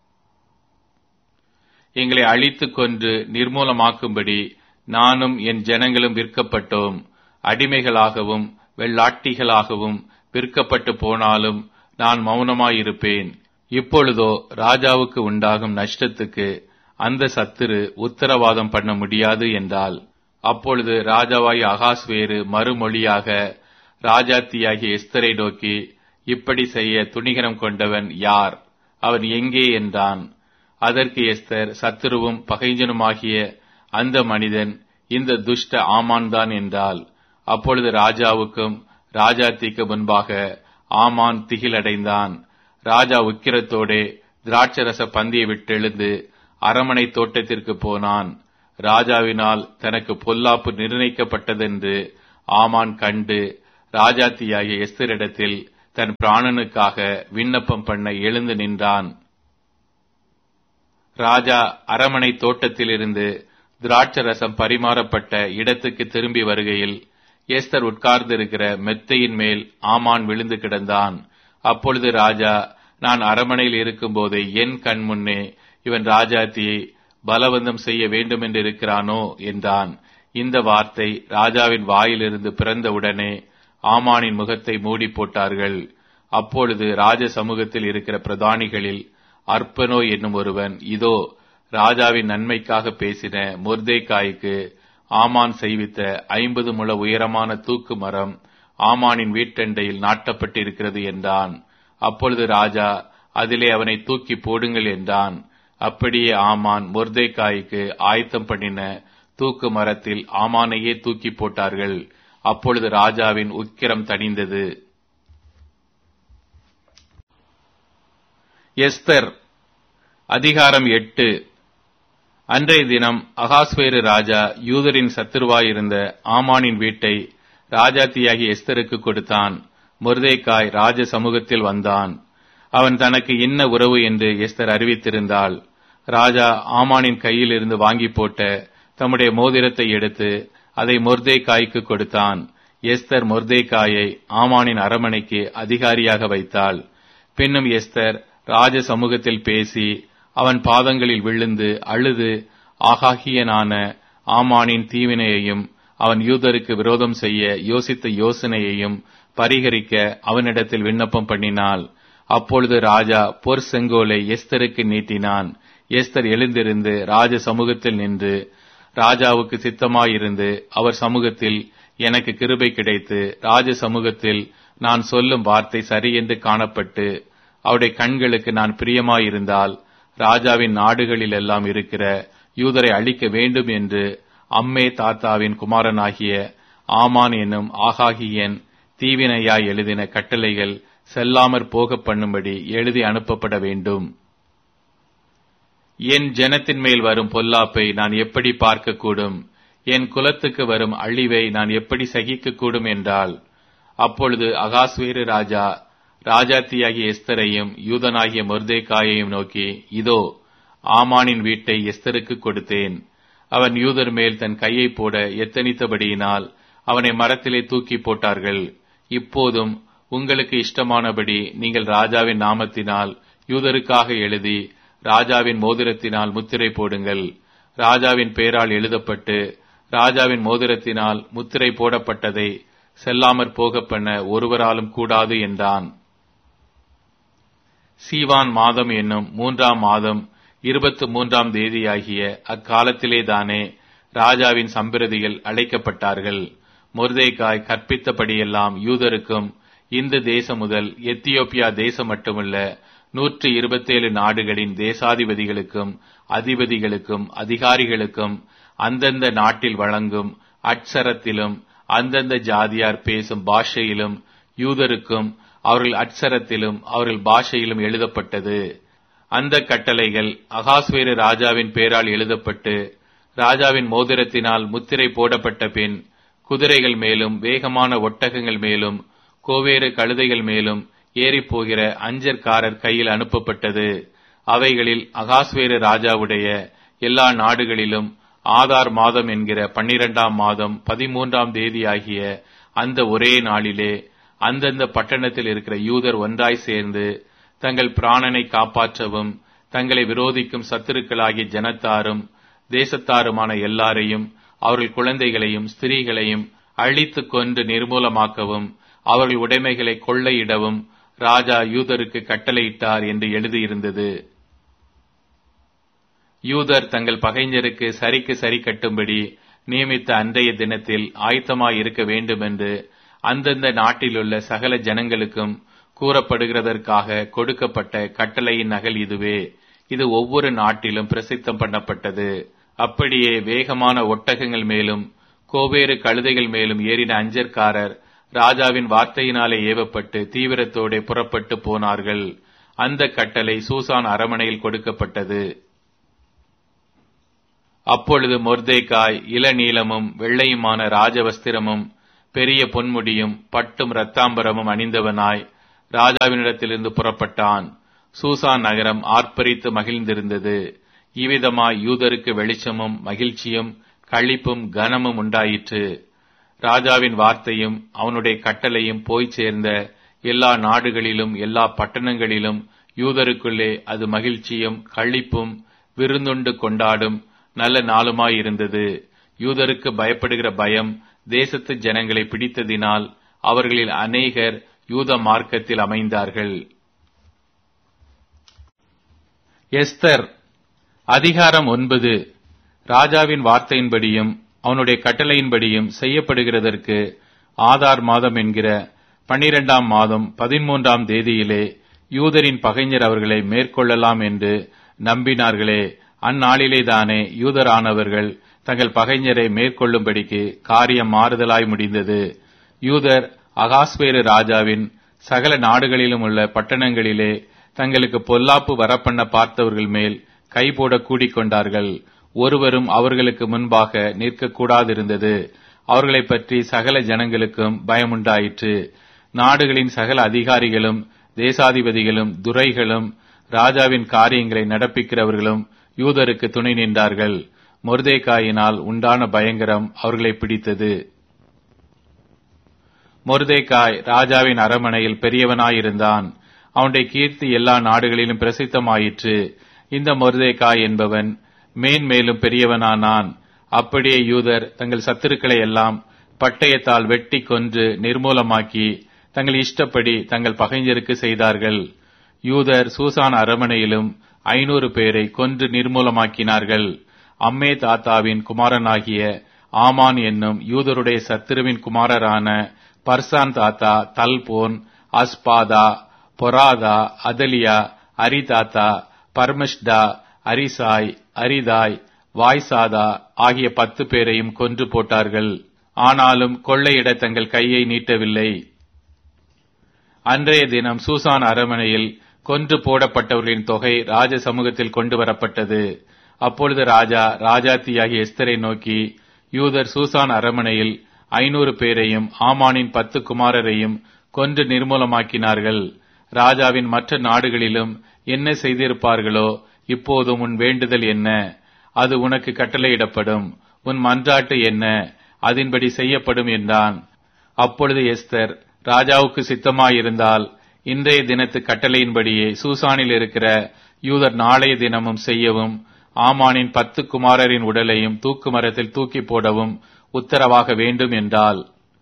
எங்களை அழித்துக் கொன்று நிர்மூலமாக்கும்படி நானும் என் ஜனங்களும் விற்கப்பட்டோம். அடிமைகளாகவும் வெள்ளாட்டிகளாகவும் விற்கப்பட்டு போனாலும் நான் மௌனமாயிருப்பேன். இப்பொழுதோ ராஜாவுக்கு உண்டாகும் நஷ்டத்துக்கு அந்த சத்துரு உத்தரவாதம் பண்ண முடியாது என்றால், அப்பொழுது ராஜாவாய் அகாஸ்வேரு மறுமொழியாக ராஜாத்தியாகிய எஸ்தரை நோக்கி, இப்படி செய்ய துணிகரம் கொண்டவன் யார்? அவன் எங்கே என்றான். அதற்கு எஸ்தர், சத்துருவும் பகைஞ்சனுமாகிய அந்த மனிதன் இந்த துஷ்ட ஆமான் தான் என்றாள். அப்பொழுது ராஜாவுக்கும் ராஜாத்திக்கு முன்பாக ஆமான் திகிலடைந்தான். ராஜா உக்கிரத்தோடே திராட்சரச பந்தியை விட்டெழுந்து அரமனை தோட்டத்திற்கு போனான். ராஜாவினால் தனக்கு பொல்லாப்பு நிர்ணயிக்கப்பட்டதென்று ஆமான் கண்டு ராஜாத்தியாகிய எஸ்தரிடத்தில் தன் பிராணனுக்காக விண்ணப்பம் பண்ண எழுந்து நின்றான். ராஜா அரமனை தோட்டத்திலிருந்து திராட்சரசம் பரிமாறப்பட்ட இடத்துக்கு திரும்பி வருகையில் எஸ்தர் உட்கார்ந்திருக்கிற மெத்தையின் மேல் ஆமான் விழுந்து கிடந்தான். அப்பொழுது ராஜா, நான் அரமனையில் இருக்கும்போது என் கண் முன்னே இவன் ராஜாத்தியை பலவந்தம் செய்ய வேண்டும் என்று இருக்கிறானோ என்றான். இந்த வார்த்தை ராஜாவின் வாயிலிருந்து பிறந்தவுடனே ஆமானின் முகத்தை மூடி போட்டார்கள். அப்பொழுது ராஜ சமூகத்தில் இருக்கிற பிரதானிகளில் அர்ப்பனோ என்னும் ஒருவன், இதோ ராஜாவின் நன்மைக்காக பேசின மொர்தேகாய்க்கு ஆமான் செய்வித்த ஐம்பது முழ உயரமான தூக்கு மரம் ஆமானின் வீட்டண்டையில் நாட்டப்பட்டிருக்கிறது என்றான். அப்பொழுது ராஜா, அதிலே அவனை தூக்கி போடுங்கள் என்றான். அப்படியே ஆமான் மொர்தேகாய்க்கு ஆயத்தம் பண்ணின தூக்கு மரத்தில் ஆமானையே தூக்கி போட்டார்கள். அப்பொழுது ராஜாவின் உக்கிரம் தணிந்தது. எஸ்தர் அதிகாரம் எட்டு. அன்றைய தினம் அகாஸ்வேரு ராஜா யூதரின் சத்துருவாயிருந்த ஆமானின் வீட்டை ராஜாத்தியாகி எஸ்தருக்கு கொடுத்தான். மொர்தேகாய் ராஜ சமூகத்தில் வந்தான். அவன் தனக்கு என்ன உறவு என்று எஸ்தர் அறிவித்திருந்தாள். ராஜா ஆமானின் கையில் இருந்து வாங்கி போட்ட தம்முடைய மோதிரத்தை எடுத்து அதை மொர்தேகாய்க்கு கொடுத்தான். எஸ்தர் மொர்தேகாயை ஆமானின் அரமனைக்கு அதிகாரியாக வைத்தாள். பின்னும் எஸ்தர் ராஜ சமூகத்தில் பேசி அவன் பாதங்களில் விழுந்து அழுது ஆகாகியனான ஆமானின் தீவினையையும் அவன் யூதருக்கு விரோதம் செய்ய யோசித்த யோசனையையும் பரிகரிக்க அவனிடத்தில் விண்ணப்பம் பண்ணினாள். அப்பொழுது ராஜா பொற் செங்கோலை எஸ்தருக்கு நீட்டினான். எஸ்தர் எழுந்திருந்து ராஜ சமூகத்தில் நின்று, ராஜாவுக்கு சித்தமாயிருந்து அவர் சமூகத்தில் எனக்கு கிருபை கிடைத்து ராஜ சமூகத்தில் நான் சொல்லும் வார்த்தை சரியென்று காணப்பட்டு அவருடைய கண்களுக்கு நான் பிரியமாயிருந்தால் ராஜாவின் நாடுகளில் எல்லாம் இருக்கிற யூதரை அழிக்க வேண்டும் என்று அம்மே தாத்தாவின் குமாரனாகிய ஆமான் என்னும் ஆகாகியன் தீவினையாய் எழுதின கட்டளைகள் செல்லாமற் போக பண்ணும்படி எழுதி அனுப்பப்பட வேண்டும். என் ஜனத்தின் மேல் வரும் பொல்லாப்பை நான் எப்படி பார்க்கக்கூடும்? என் குலத்துக்கு வரும் அழிவை நான் எப்படி சகிக்கக்கூடும் என்றால், அப்பொழுது அகாஸ்வேரு ராஜா ராஜாத்தியாகிய எஸ்தரையும் யூதனாகிய மொர்தேகாயையும் நோக்கி, இதோ ஆமானின் வீட்டை எஸ்தருக்கு கொடுத்தேன். அவன் யூதர் மேல் தன் கையை போட எத்தனித்தபடியினால் அவனை மரத்திலே தூக்கி போட்டார்கள். இப்போதும் உங்களுக்கு இஷ்டமானபடி நீங்கள் ராஜாவின் நாமத்தினால் யூதருக்காக எழுதி ராஜாவின் மோதிரத்தினால் முத்திரை போடுங்கள். ராஜாவின் பெயரால் எழுதப்பட்டு ராஜாவின் மோதிரத்தினால் முத்திரை போடப்பட்டதை செல்லாமற் போக பண்ண ஒருவராலும் கூடாது என்றான். சீவான் மாதம் என்னும் மூன்றாம் மாதம் இருபத்து மூன்றாம் தேதியாகிய அக்காலத்திலேதானே ராஜாவின் சம்பிரதிகள் அழைக்கப்பட்டார்கள். மொர்தேகாய் கற்பித்தபடியெல்லாம் யூதருக்கும் இந்த தேசம் முதல் எத்தியோப்பியா தேசம் மட்டுமல்ல நூற்று இருபத்தேழு நாடுகளின் தேசாதிபதிகளுக்கும் அதிபதிகளுக்கும் அதிகாரிகளுக்கும் அந்தந்த நாட்டில் வழங்கும் அட்சரத்திலும் அந்தந்த ஜாதியார் பேசும் பாஷையிலும் யூதருக்கும் அவர்கள் அட்சரத்திலும் அவர்கள் பாஷையிலும் எழுதப்பட்டது. அந்த கட்டளைகள் அகாஸ்வேரு ராஜாவின் பெயரால் எழுதப்பட்டு ராஜாவின் மோதிரத்தினால் முத்திரை போடப்பட்ட பின் குதிரைகள் மேலும் வேகமான ஒட்டகங்கள் மேலும் கோவேறு கழுதைகள் மேலும் ஏறிப்போகிற அஞ்சற்காரர் கையில் அனுப்பப்பட்டது. அவைகளில் அகாஸ்வேரு ராஜாவுடைய எல்லா நாடுகளிலும் ஆதார் மாதம் என்கிற பன்னிரண்டாம் மாதம் பதிமூன்றாம் தேதி ஆகிய அந்த ஒரே நாளிலே அந்தந்த பட்டணத்தில் இருக்கிற யூதர் ஒன்றாய் சேர்ந்து தங்கள் பிராணனை காப்பாற்றவும் தங்களை விரோதிக்கும் சத்துருக்களாகிய ஜனத்தாரும் தேசத்தாருமான எல்லாரையும் அவர்கள் குழந்தைகளையும் ஸ்திரீகளையும் அழித்து கொண்டு நிர்மூலமாக்கவும் அவர்கள் உடைமைகளை கொள்ளையிடவும் ராஜா யூதருக்கு கட்டளையிட்டார் என்று எழுதியிருந்தது. யூதர் தங்கள் பகைஞருக்கு சரிக்கு சரி கட்டும்படி நியமித்த அன்றைய தினத்தில் ஆயத்தமாய் இருக்க வேண்டும் என்று அந்தந்த நாட்டிலுள்ள சகல ஜனங்களுக்கும் கூறப்படுகிறதற்காக கொடுக்கப்பட்ட கட்டளையின் நகல் இதுவே. இது ஒவ்வொரு நாட்டிலும் பிரசித்தம் பண்ணப்பட்டது. அப்படியே வேகமான ஒட்டகங்கள் மேலும் கோவேறு கழுதைகள் மேலும் ஏறின அஞ்சற்காரர் ராஜாவின் வார்த்தையினாலே ஏவப்பட்டு தீவிரத்தோടെ புறப்பட்டு போனார்கள். அந்த கட்டளை சூசான் அரமனையில் கொடுக்கப்பட்டது. அப்பொழுது மொர்தேகாய் இளநீலமும் வெள்ளையுமான ராஜவஸ்திரமும் பெரிய பொன்முடியும் பட்டும் இரத்தாம்பரமும் அணிந்தவனாய் ராஜாவினிடத்திலிருந்து புறப்பட்டான். சூசான் நகரம் ஆர்ப்பரித்து மகிழ்ந்திருந்தது. இவ்விதமாய் யூதருக்கு வெளிச்சமும் மகிழ்ச்சியும் களிப்பும் கனமும் உண்டாயிற்று. ராஜாவின் வார்த்தையும் அவனுடைய கட்டளையும் போய் சேர்ந்த எல்லா நாடுகளிலும் எல்லா பட்டணங்களிலும் யூதருக்குள்ளே அது மகிழ்ச்சியும் களிப்பும் விருந்துண்டு கொண்டாடும் நல்ல நாளுமாயிருந்தது. யூதருக்கு பயப்படுகிற பயம் தேசத்து ஜனங்களை பிடித்ததினால் அவர்களில் அநேகர் யூத மார்க்கத்தில் அமைந்தார்கள். எஸ்தர் அதிகாரம் ஒன்பது. ராஜாவின் வார்த்தையின்படியும் அவனுடைய கட்டளையின்படியும் செய்யப்படுகிறதற்கு ஆதார் மாதம் என்கிற பன்னிரெண்டாம் மாதம் பதிமூன்றாம் தேதியிலே யூதரின் பகைஞர் அவர்களை மேற்கொள்ளலாம் என்று நம்பினார்களே, அந்நாளிலேதானே யூதரானவர்கள் தங்கள் பகைஞரை மேற்கொள்ளும்படிக்கு காரியம் மாறுதலாய் முடிந்தது. யூதர் அகாஸ்வேரு ராஜாவின் சகல நாடுகளிலும் உள்ள பட்டணங்களிலே தங்களுக்கு பொல்லாப்பு வரப்பண்ண பார்த்தவர்கள் மேல் கைபோட கூடிக்கொண்டார்கள். ஒருவரும் அவர்களுக்கு முன்பாக நிற்கக்கூடாதிருந்தது. அவர்களை பற்றி சகல ஜனங்களுக்கும் பயமுண்டாயிற்று. நாடுகளின் சகல அதிகாரிகளும் தேசாதிபதிகளும் துரைகளும் ராஜாவின் காரியங்களை நடப்பிக்கிறவர்களும் யூதருக்கு துணை நின்றார்கள். மொர்தேகாயினால் உண்டான பயங்கரம் அவர்களை பிடித்தது. மொர்தேகாய் ராஜாவின் அரமனையில் பெரியவனாயிருந்தான். அவனுடைய கீர்த்தி எல்லா நாடுகளிலும் பிரசித்தமாயிற்று. இந்த மொர்தேகாய் என்பவன் மேன்மேலும் பெரியவனானான். அப்படியே யூதர் தங்கள் சத்துருக்களை எல்லாம் பட்டயத்தால் வெட்டி கொன்று நிர்மூலமாக்கி தங்கள் இஷ்டப்படி தங்கள் பகைஞருக்கு செய்தார்கள். யூதர் சூசான் அரமனையிலும் ஐநூறு பேரை கொன்று நிர்மூலமாக்கினார்கள். அம்மே தாத்தாவின் குமாரனாகிய ஆமான் என்னும் யூதருடைய சத்துருவின் குமாரரான பர்சான் தாத்தா தல்போன், அஸ்பாதா, பொராதா, அதலியா, அரிதாத்தா, பர்மஷ்டா, அரிசாய், அரிதாய், வாய்சாதா ஆகிய பத்து பேரையும் கொன்று போட்டார்கள். ஆனாலும் கொள்ளையிட தங்கள் கையை நீட்டவில்லை. அன்றைய தினம் சூசான் அரமனையில் கொன்று போடப்பட்டவர்களின் தொகை ராஜ சமூகத்தில் கொண்டு வரப்பட்டது. அப்பொழுது ராஜா ராஜாத்தியாகிய எஸ்தரை நோக்கி, யூதர் சூசான் அரமனையில் ஐநூறு பேரையும் ஆமானின் பத்து குமாரரையும் கொன்று நிர்மூலமாக்கினார்கள். ராஜாவின் மற்ற நாடுகளிலும் என்ன செய்திருப்பார்களோ இப்போதும் உன் வேண்டுதல் என்ன? அது உனக்கு கட்டளையிடப்படும். உன் மன்றாட்டு என்ன? அதன்படி செய்யப்படும் என்றான். அப்பொழுது எஸ்தர், ராஜாவுக்கு சித்தமாயிருந்தால் இன்றைய தினத்து கட்டளையின்படியே சூசானில் இருக்கிற யூதர் நாளைய தினமும் செய்யவும், ஆமானின் பத்து குமாரரின் உடலையும் தூக்கு மரத்தில் தூக்கி போடவும் உத்தரவாக வேண்டும் என்றால்.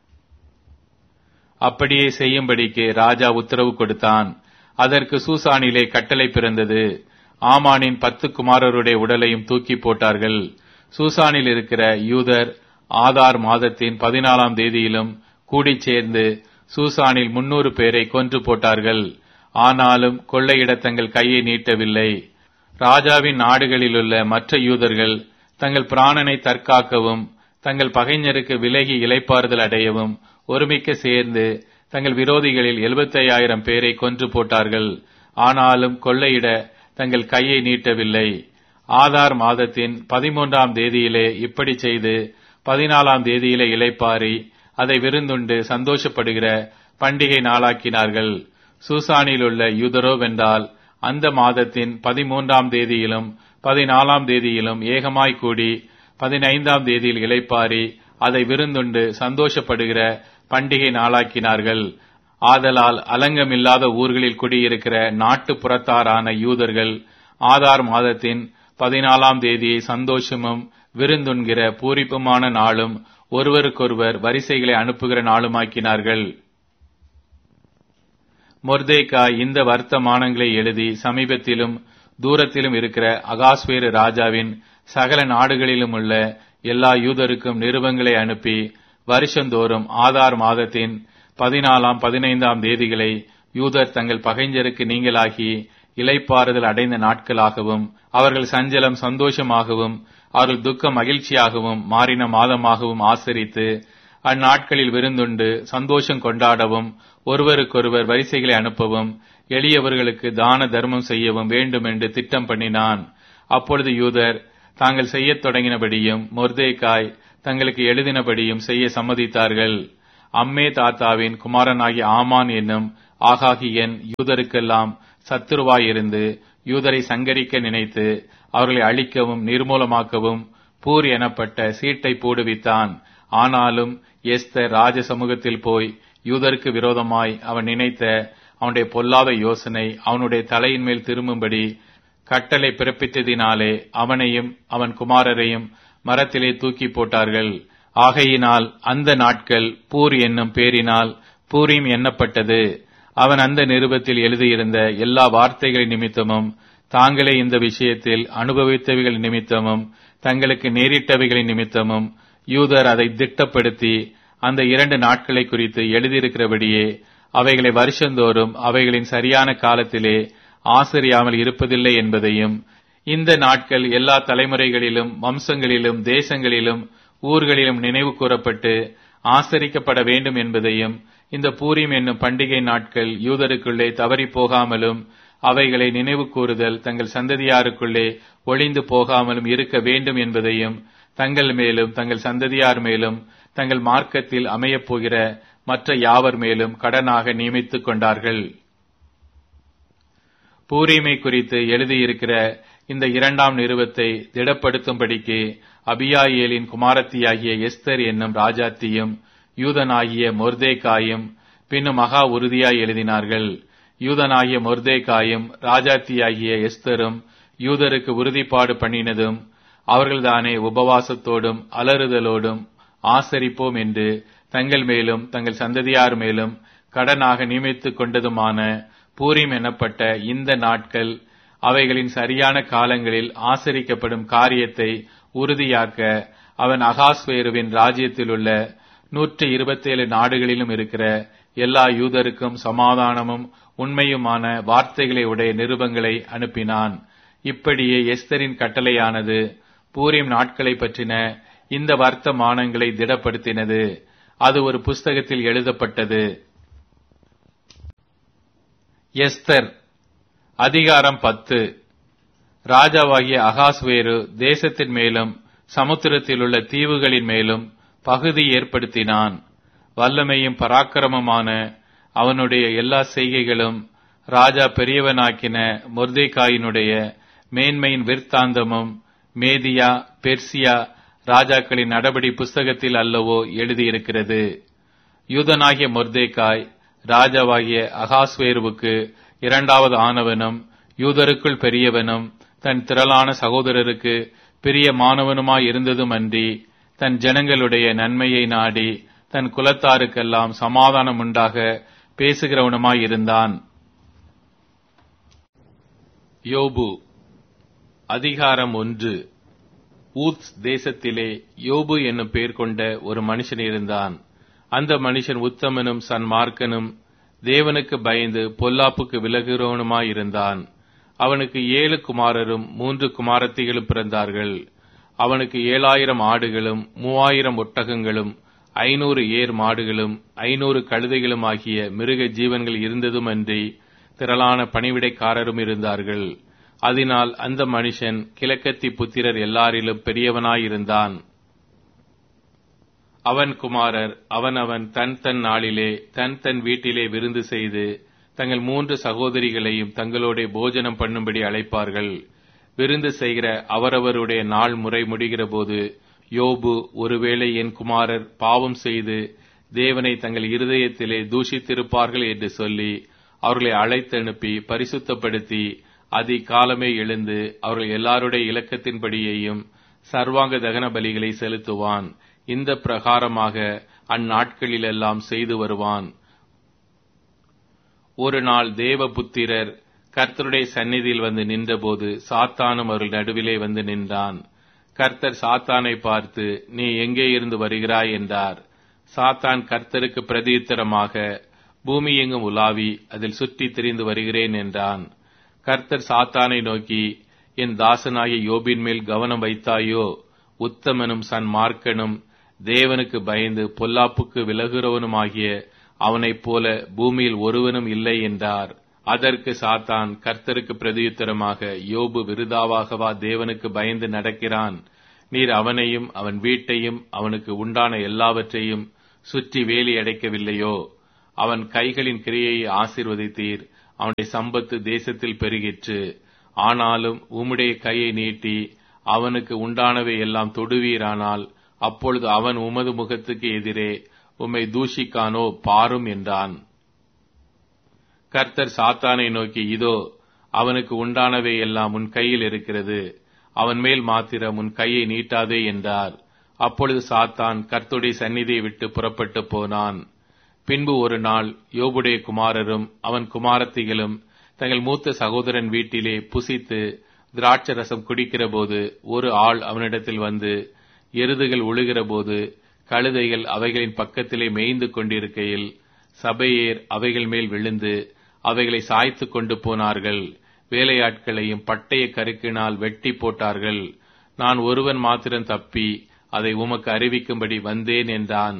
அப்படியே செய்யும்படிக்கு ராஜா உத்தரவு கொடுத்தான். அதற்கு சூசானிலே கட்டளை பிறந்தது. ஆமானின் பத்து குமாரருடைய உடலையும் தூக்கி போட்டார்கள். சூசானில் இருக்கிற யூதர் ஆதார் மாதத்தின் பதினாலாம் தேதியிலும் கூடி சேர்ந்து சூசானில் முன்னூறு பேரை கொன்று போட்டார்கள். ஆனாலும் கொள்ளையிட தங்கள் கையை நீட்டவில்லை. ராஜாவின் நாடுகளிலுள்ள மற்ற யூதர்கள் தங்கள் பிராணனை தற்காக்கவும் தங்கள் பகைஞருக்கு விலகி இளைப்பாறுதல் அடையவும் ஒருமிக்க சேர்ந்து தங்கள் விரோதிகளில் எழுபத்தையாயிரம் பேரை கொன்று போட்டார்கள். ஆனாலும் கொள்ளையிட தங்கள் கையை நீட்டவில்லை. ஆதார் மாதத்தின் பதிமூன்றாம் தேதியிலே இப்படி செய்து பதினாலாம் தேதியிலே இளைப்பாரி அதை விருந்துண்டு சந்தோஷப்படுகிற பண்டிகை நாளாக்கினார்கள். சூசானில் உள்ள யூதரோவென்றால் அந்த மாதத்தின் பதிமூன்றாம் தேதியிலும் பதினாலாம் தேதியிலும் ஏகமாய் கூடி பதினைந்தாம் தேதியில் இளைப்பாரி அதை விருந்துண்டு சந்தோஷப்படுகிற பண்டிகை நாளாக்கினார்கள். ஆதலால் அலங்கமில்லாத ஊர்களில் குடியிருக்கிற நாட்டு புறத்தாரான யூதர்கள் ஆதார் மாதத்தின் பதினாலாம் தேதியை சந்தோஷமும் விருந்துண்கிற பூரிப்புமான நாளும் ஒருவருக்கொருவர் வரிசைகளை அனுப்புகிற நாளுமாக்கினார்கள். மொர்தேகாய் இந்த வர்த்தமானங்களை எழுதி சமீபத்திலும் தூரத்திலும் இருக்கிற அகாஸ்வேரு ராஜாவின் சகல நாடுகளிலும் உள்ள எல்லா யூதருக்கும் நிருபங்களை அனுப்பி வருஷந்தோறும் ஆதார் மாதத்தின் பதினாலாம் பதினைந்தாம் தேதிகளை யூதர் தங்கள் பகைஞருக்கு நீங்களாகி இளைப்பாறுதல் அடைந்த நாட்களாகவும் அவர்கள் சஞ்சலம் சந்தோஷமாகவும் அவர்கள் துக்கம் மகிழ்ச்சியாகவும் மாறின மாதமாகவும் ஆசரித்து அந்நாட்களில் விருந்துண்டு சந்தோஷம் கொண்டாடவும் ஒருவருக்கொருவர் வரிசைகளை அனுப்பவும் எளியவர்களுக்கு தான தர்மம் செய்யவும் வேண்டும் என்று திட்டம் பண்ணினான். அப்பொழுது யூதர் தாங்கள் செய்யத் தொடங்கினபடியும் மொர்தேகாய் தங்களுக்கு எழுதினபடியும் செய்ய சம்மதித்தார்கள். அம்மே தாத்தாவின் குமாரனாகிய ஆமான் என்னும் ஆகாகியன் யூதருக்கெல்லாம் சத்துருவாயிருந்து யூதரை சங்கரிக்க நினைத்து அவர்களை அழிக்கவும் நிர்மூலமாக்கவும் பூர் எனப்பட்ட சீட்டை போடுவித்தான். ஆனாலும் எஸ்தர் ராஜ சமூகத்தில் போய் யூதருக்கு விரோதமாய் அவன் நினைத்த அவனுடைய பொல்லாத யோசனை அவனுடைய தலையின் மேல் திரும்பும்படி கட்டளை பிறப்பித்ததினாலே அவனையும் அவன் குமாரரையும் மரத்திலே தூக்கி போட்டார்கள். ஆகையினால் அந்த நாட்கள் பூர் என்னும் பேரினால் பூரீம் எண்ணப்பட்டது. அவன் அந்த நிருபத்தில் எழுதியிருந்த எல்லா வார்த்தைகளின் நிமித்தமும் தாங்களே இந்த விஷயத்தில் அனுபவித்தவைகள் நிமித்தமும் தங்களுக்கு நேரிட்டவைகளின் நிமித்தமும் யூதர் அதை திட்டப்படுத்தி அந்த இரண்டு நாட்களை குறித்து எழுதியிருக்கிறபடியே அவைகளை வருஷந்தோறும் அவைகளின் சரியான காலத்திலே ஆசரியாமல் இருப்பதில்லை என்பதையும், இந்த நாட்கள் எல்லா தலைமுறைகளிலும் வம்சங்களிலும் தேசங்களிலும் ஊர்களிலும் நினைவு கூறப்பட்டு ஆசரிக்கப்பட வேண்டும் என்பதையும், இந்த பூரீம் என்னும் பண்டிகை நாட்கள் யூதருக்குள்ளே தவறி போகாமலும் அவைகளை நினைவு கூறுதல் தங்கள் சந்ததியாருக்குள்ளே ஒளிந்து போகாமலும் இருக்க வேண்டும் என்பதையும், தங்கள் மேலும் தங்கள் சந்ததியார் மேலும் தங்கள் மார்க்கத்தில் அமையப் போகிற மற்ற யாவர் மேலும் கடனாக நியமித்துக் கொண்டார்கள். பூரீமை குறித்து எழுதியிருக்கிற இந்த இரண்டாம் நிருபத்தை திடப்படுத்தும்படிக்கு அபியாயேலின் குமாரத்தியாகிய எஸ்தர் என்னும் ராஜாத்தியும் யூதனாகிய மொர்தேகாயும் பின்னும் மகா உறுதியாய் எழுதினார்கள். யூதனாகிய மொர்தேகாயும் ராஜாத்தியாகிய எஸ்தரும் யூதருக்கு உறுதிப்பாடு பண்ணினதும் அவர்கள்தானே உபவாசத்தோடும் அலறுதலோடும் ஆசரிப்போம் என்று தங்கள் மேலும் தங்கள் சந்ததியார் மேலும் கடனாக நியமித்துக் கொண்டதுமான பூரீம் எனப்பட்ட இந்த நாட்கள் அவைகளின் சரியான காலங்களில் ஆசரிக்கப்படும் காரியத்தை உறுதியாக்க அவன் அகாஸ்வேருவின் ராஜ்யத்தில் உள்ள நூற்றி இருபத்தேழு நாடுகளிலும் இருக்கிற எல்லா யூதருக்கும் சமாதானமும் உண்மையுமான வார்த்தைகளை உடைய நிருபங்களை அனுப்பினான். இப்படியே எஸ்தரின் கட்டளையானது பூரீம் நாட்களை பற்றின இந்த வர்த்தமானங்களை திடப்படுத்தினது. அது ஒரு புஸ்தகத்தில் எழுதப்பட்டது. எஸ்தர் அதிகாரம் பத்து. ராஜாவாகிய அகாஸ்வேரு தேசத்தின் மேலும் சமுத்திரத்தில் உள்ள தீவுகளின் மேலும் பகுதி ஏற்படுத்தினான். வல்லமையும் பராக்கிரமமான அவனுடைய எல்லா செய்கைகளும் ராஜா பெரியவனாக்கின மொர்தேகாயினுடைய மேன்மையின் விற்த்தாந்தமும் மேதியா பெர்சியா ராஜாக்களின் நடபடி புஸ்தகத்தில் அல்லவோ எழுதியிருக்கிறது. யூதனாகிய மொர்தேகாய் ராஜாவாகிய அகாஸ்வேருவுக்கு இரண்டாவது ஆனவனும் யூதருக்குள் பெரியவனும் தன் திரளான சகோதரருக்கு பிரியமானவனுமாய் இருந்ததும் அன்றி தன் ஜனங்களுடைய நன்மையை நாடி தன் குலத்தாருக்கெல்லாம் சமாதானம் உண்டாக பேசுகிறவனுமாய் இருந்தான். யோபு அதிகாரம் ஒன்று. ஊத்ஸ் தேசத்திலே யோபு என்னும் பெயர் கொண்ட ஒரு மனுஷன் இருந்தான். அந்த மனுஷன் உத்தமனும் சன்மார்க்கனும் தேவனுக்கு பயந்து பொல்லாப்புக்கு விலகுகிறவனுமாயிருந்தான். அவனுக்கு ஏழு குமாரரும் மூன்று குமாரத்திகளும் பிறந்தார்கள். அவனுக்கு ஏழாயிரம் ஆடுகளும் மூவாயிரம் ஒட்டகங்களும் ஐநூறு ஏர் மாடுகளும் ஐநூறு கழுதைகளும் ஆகிய மிருக ஜீவன்கள் இருந்ததுமன்றி திரளான பணிவிடைக்காரரும் இருந்தார்கள். அதனால் அந்த மனுஷன் கிழக்கத்தி புத்திரர் எல்லாரிலும் பெரியவனாயிருந்தான். அவன் குமாரர் அவனவன் தன் தன் நாளிலே தன் தன் வீட்டிலே விருந்து செய்து தங்கள் மூன்று சகோதரிகளையும் தங்களோட போஜனம் பண்ணும்படி அழைப்பார்கள். விருந்து செய்கிற அவரவருடைய நாள் முறை முடிகிற போது யோபு, ஒருவேளை என் குமாரர் பாவம் செய்து தேவனை தங்கள் இருதயத்திலே தூஷித்திருப்பார்கள் என்று சொல்லி அவர்களை அழைத்தனுப்பி பரிசுத்தப்படுத்தி அதிகாலமே எழுந்து அவர்கள் எல்லாருடைய இலக்கத்தின்படியையும் சர்வாங்க தகன பலிகளை செலுத்துவான். இந்த பிரகாரமாக அந்நாட்களிலெல்லாம் செய்து வருவான். ஒரு நாள் தேவபுத்திரர் கர்த்தருடைய சந்நிதியில் வந்து நின்றபோது சாத்தானும் அவர்கள் நடுவிலே வந்து நின்றான். கர்த்தர் சாத்தானை பார்த்து, நீ எங்கே இருந்து வருகிறாய் என்றார். சாத்தான் கர்த்தருக்கு பிரதியுத்தரமாக, பூமி எங்கும் உலாவி அதில் சுற்றி திரிந்து வருகிறேன் என்றான். கர்த்தர் சாத்தானை நோக்கி, என் தாசனாகிய யோபின் மேல் கவனம் வைத்தாயோ? உத்தமனும் சன்மார்க்கனும் தேவனுக்கு பயந்து பொல்லாப்புக்கு விலகுகிறவனுமாகிய அவனைப் போல பூமியில் ஒருவனும் இல்லை என்றார். அதற்கு சாத்தான் கர்த்தருக்கு பிரதியுத்தரமாக, யோபு விருதாவாகவா தேவனுக்கு பயந்து நடக்கிறான்? நீர் அவனையும் அவன் வீட்டையும் அவனுக்கு உண்டான எல்லாவற்றையும் சுற்றி வேலி அடைக்கவில்லையோ? அவன் கைகளின் கிரியையை ஆசீர்வதித்தீர், அவனுடைய சம்பத்து தேசத்தில் பெருகிற்று. ஆனாலும் உம்முடைய கையை நீட்டி அவனுக்கு உண்டானவை எல்லாம் தொடுவீரானால் அப்பொழுது அவன் உமது முகத்துக்கு எதிரே உம்மை தூஷிக்கானோ பாரும் என்றான். கர்த்தர் சாத்தானை நோக்கி, இதோ அவனுக்கு உண்டானவை எல்லாம் உன் கையில் இருக்கிறது, அவன் மேல் மாத்திரம் உன் கையை நீட்டாதே என்றார். அப்பொழுது சாத்தான் கர்த்தருடைய சந்நிதியை விட்டு புறப்பட்டு போனான். பின்பு ஒரு நாள் யோபுடைய குமாரரும் அவன் குமாரத்திகளும் தங்கள் மூத்த சகோதரன் வீட்டிலே புசித்து திராட்சை ரசம் குடிக்கிற போது ஒரு ஆள் அவனிடத்தில் வந்து, எருதுகள் உழுகிற போது கழுதைகள் அவைகளின் பக்கத்திலே மேய்ந்து கொண்டிருக்கையில் சபையேர் அவைகள் மேல் விழுந்து அவைகளை சாய்த்து கொண்டு போனார்கள். வேலையாட்களையும் பட்டய கருக்கினால் வெட்டி போட்டார்கள். நான் ஒருவன் மாத்திரம் தப்பி அதை உமக்கு அறிவிக்கும்படி வந்தேன் என்றான்.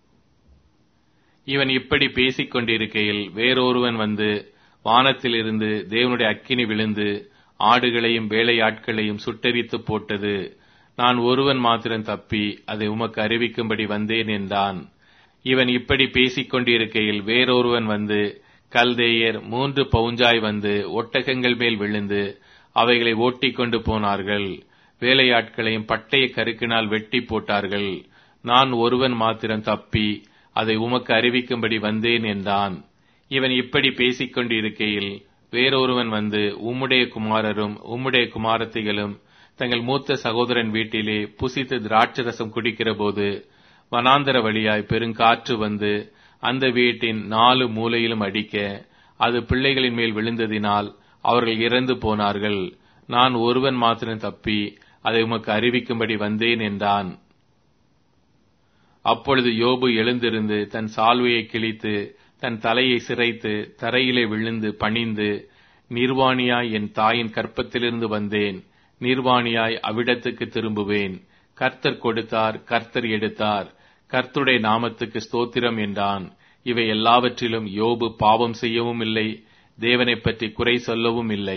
இவன் இப்படி பேசிக் கொண்டிருக்கையில் வேறொருவன் வந்து, வானத்திலிருந்து தேவனுடைய அக்கினி விழுந்து ஆடுகளையும் வேலையாட்களையும் சுட்டெரித்து போட்டது. நான் ஒருவன் மாத்திரம் தப்பி அதை உமக்கு அறிவிக்கும்படி வந்தேன் என்றான். இவன் இப்படி பேசிக் கொண்டிருக்கையில் வேறொருவன் வந்து, கல்தேயர் மூன்று பவுஞ்சாய் வந்து ஒட்டகங்கள் மேல் விழுந்து அவைகளை ஓட்டிக் கொண்டு போனார்கள். வேலையாட்களையும் பட்டய கருக்கினால் வெட்டி போட்டார்கள். நான் ஒருவன் மாத்திரம் தப்பி அதை உமக்கு அறிவிக்கும்படி வந்தேன் என்றான். இவன் இப்படி பேசிக் கொண்டிருக்கையில் வேறொருவன் வந்து, உம்முடைய குமாரரும் உம்முடைய குமாரத்திகளும் தங்கள் மூத்த சகோதரன் வீட்டிலே புசித்து திராட்சரசம் குடிக்கிற போது வனாந்தர வழியாய் பெருங்காற்று வந்து அந்த வீட்டின் நாலு மூலையிலும் அடிக்க அது பிள்ளைகளின் மேல் விழுந்ததினால் அவர்கள் இறந்து போனார்கள். நான் ஒருவன் மாத்திரம் தப்பி அதை உமக்கு அறிவிக்கும்படி வந்தேன் என்றான். அப்பொழுது யோபு எழுந்திருந்து தன் சால்வையை கிழித்து தன் தலையை சிரைத்து தரையிலே விழுந்து பணிந்து, நிர்வாணியாய் என் தாயின் கற்பத்திலிருந்து வந்தேன், நிர்வாணியாய் அவ்விடத்துக்கு திரும்புவேன். கர்த்தர் கொடுத்தார், கர்த்தர் எடுத்தார், கர்த்தருடைய நாமத்துக்கு ஸ்தோத்திரம் என்றான். இவை எல்லாவற்றிலும் யோபு பாவம் செய்யவும் இல்லை, தேவனை பற்றி குறை சொல்லவும் இல்லை.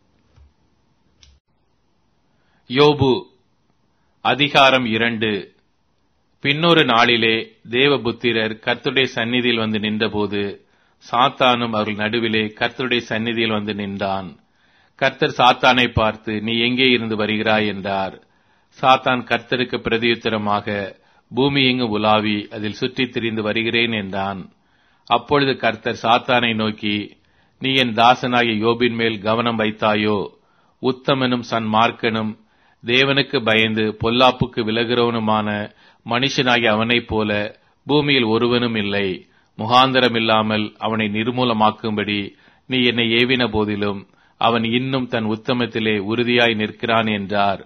யோபு அதிகாரம் இரண்டு. பின்னொரு நாளிலே தேவபுத்திரர் கர்த்தருடைய சந்நிதியில் வந்து நின்றபோது சாத்தானும் அவர்கள் நடுவிலே கர்த்தருடைய சந்நிதியில் வந்து நின்றான். கர்த்தர் சாத்தானை பார்த்து, நீ எங்கே இருந்து வருகிறாய் என்றார். சாத்தான் கர்த்தருக்கு பிரதியுத்தரமாக, பூமி எங்கு உலாவி அதில் சுற்றித் திரிந்து வருகிறேன் என்றான். அப்பொழுது கர்த்தர் சாத்தானை நோக்கி, நீ என் தாசனாகிய யோபின் மேல் கவனம் வைத்தாயோ? உத்தமனும் சன்மார்க்கனும் தேவனுக்கு பயந்து பொல்லாப்புக்கு விலகிறவனுமான மனுஷனாகிய அவனைப் போல பூமியில் ஒருவனும் இல்லை. முகாந்தரம் இல்லாமல் அவனை நிர்மூலமாக்கும்படி நீ என்னை ஏவின போதிலும் அவன் இன்னும் தன் உத்தமத்திலே உறுதியாய் நிற்கிறான் என்றார்.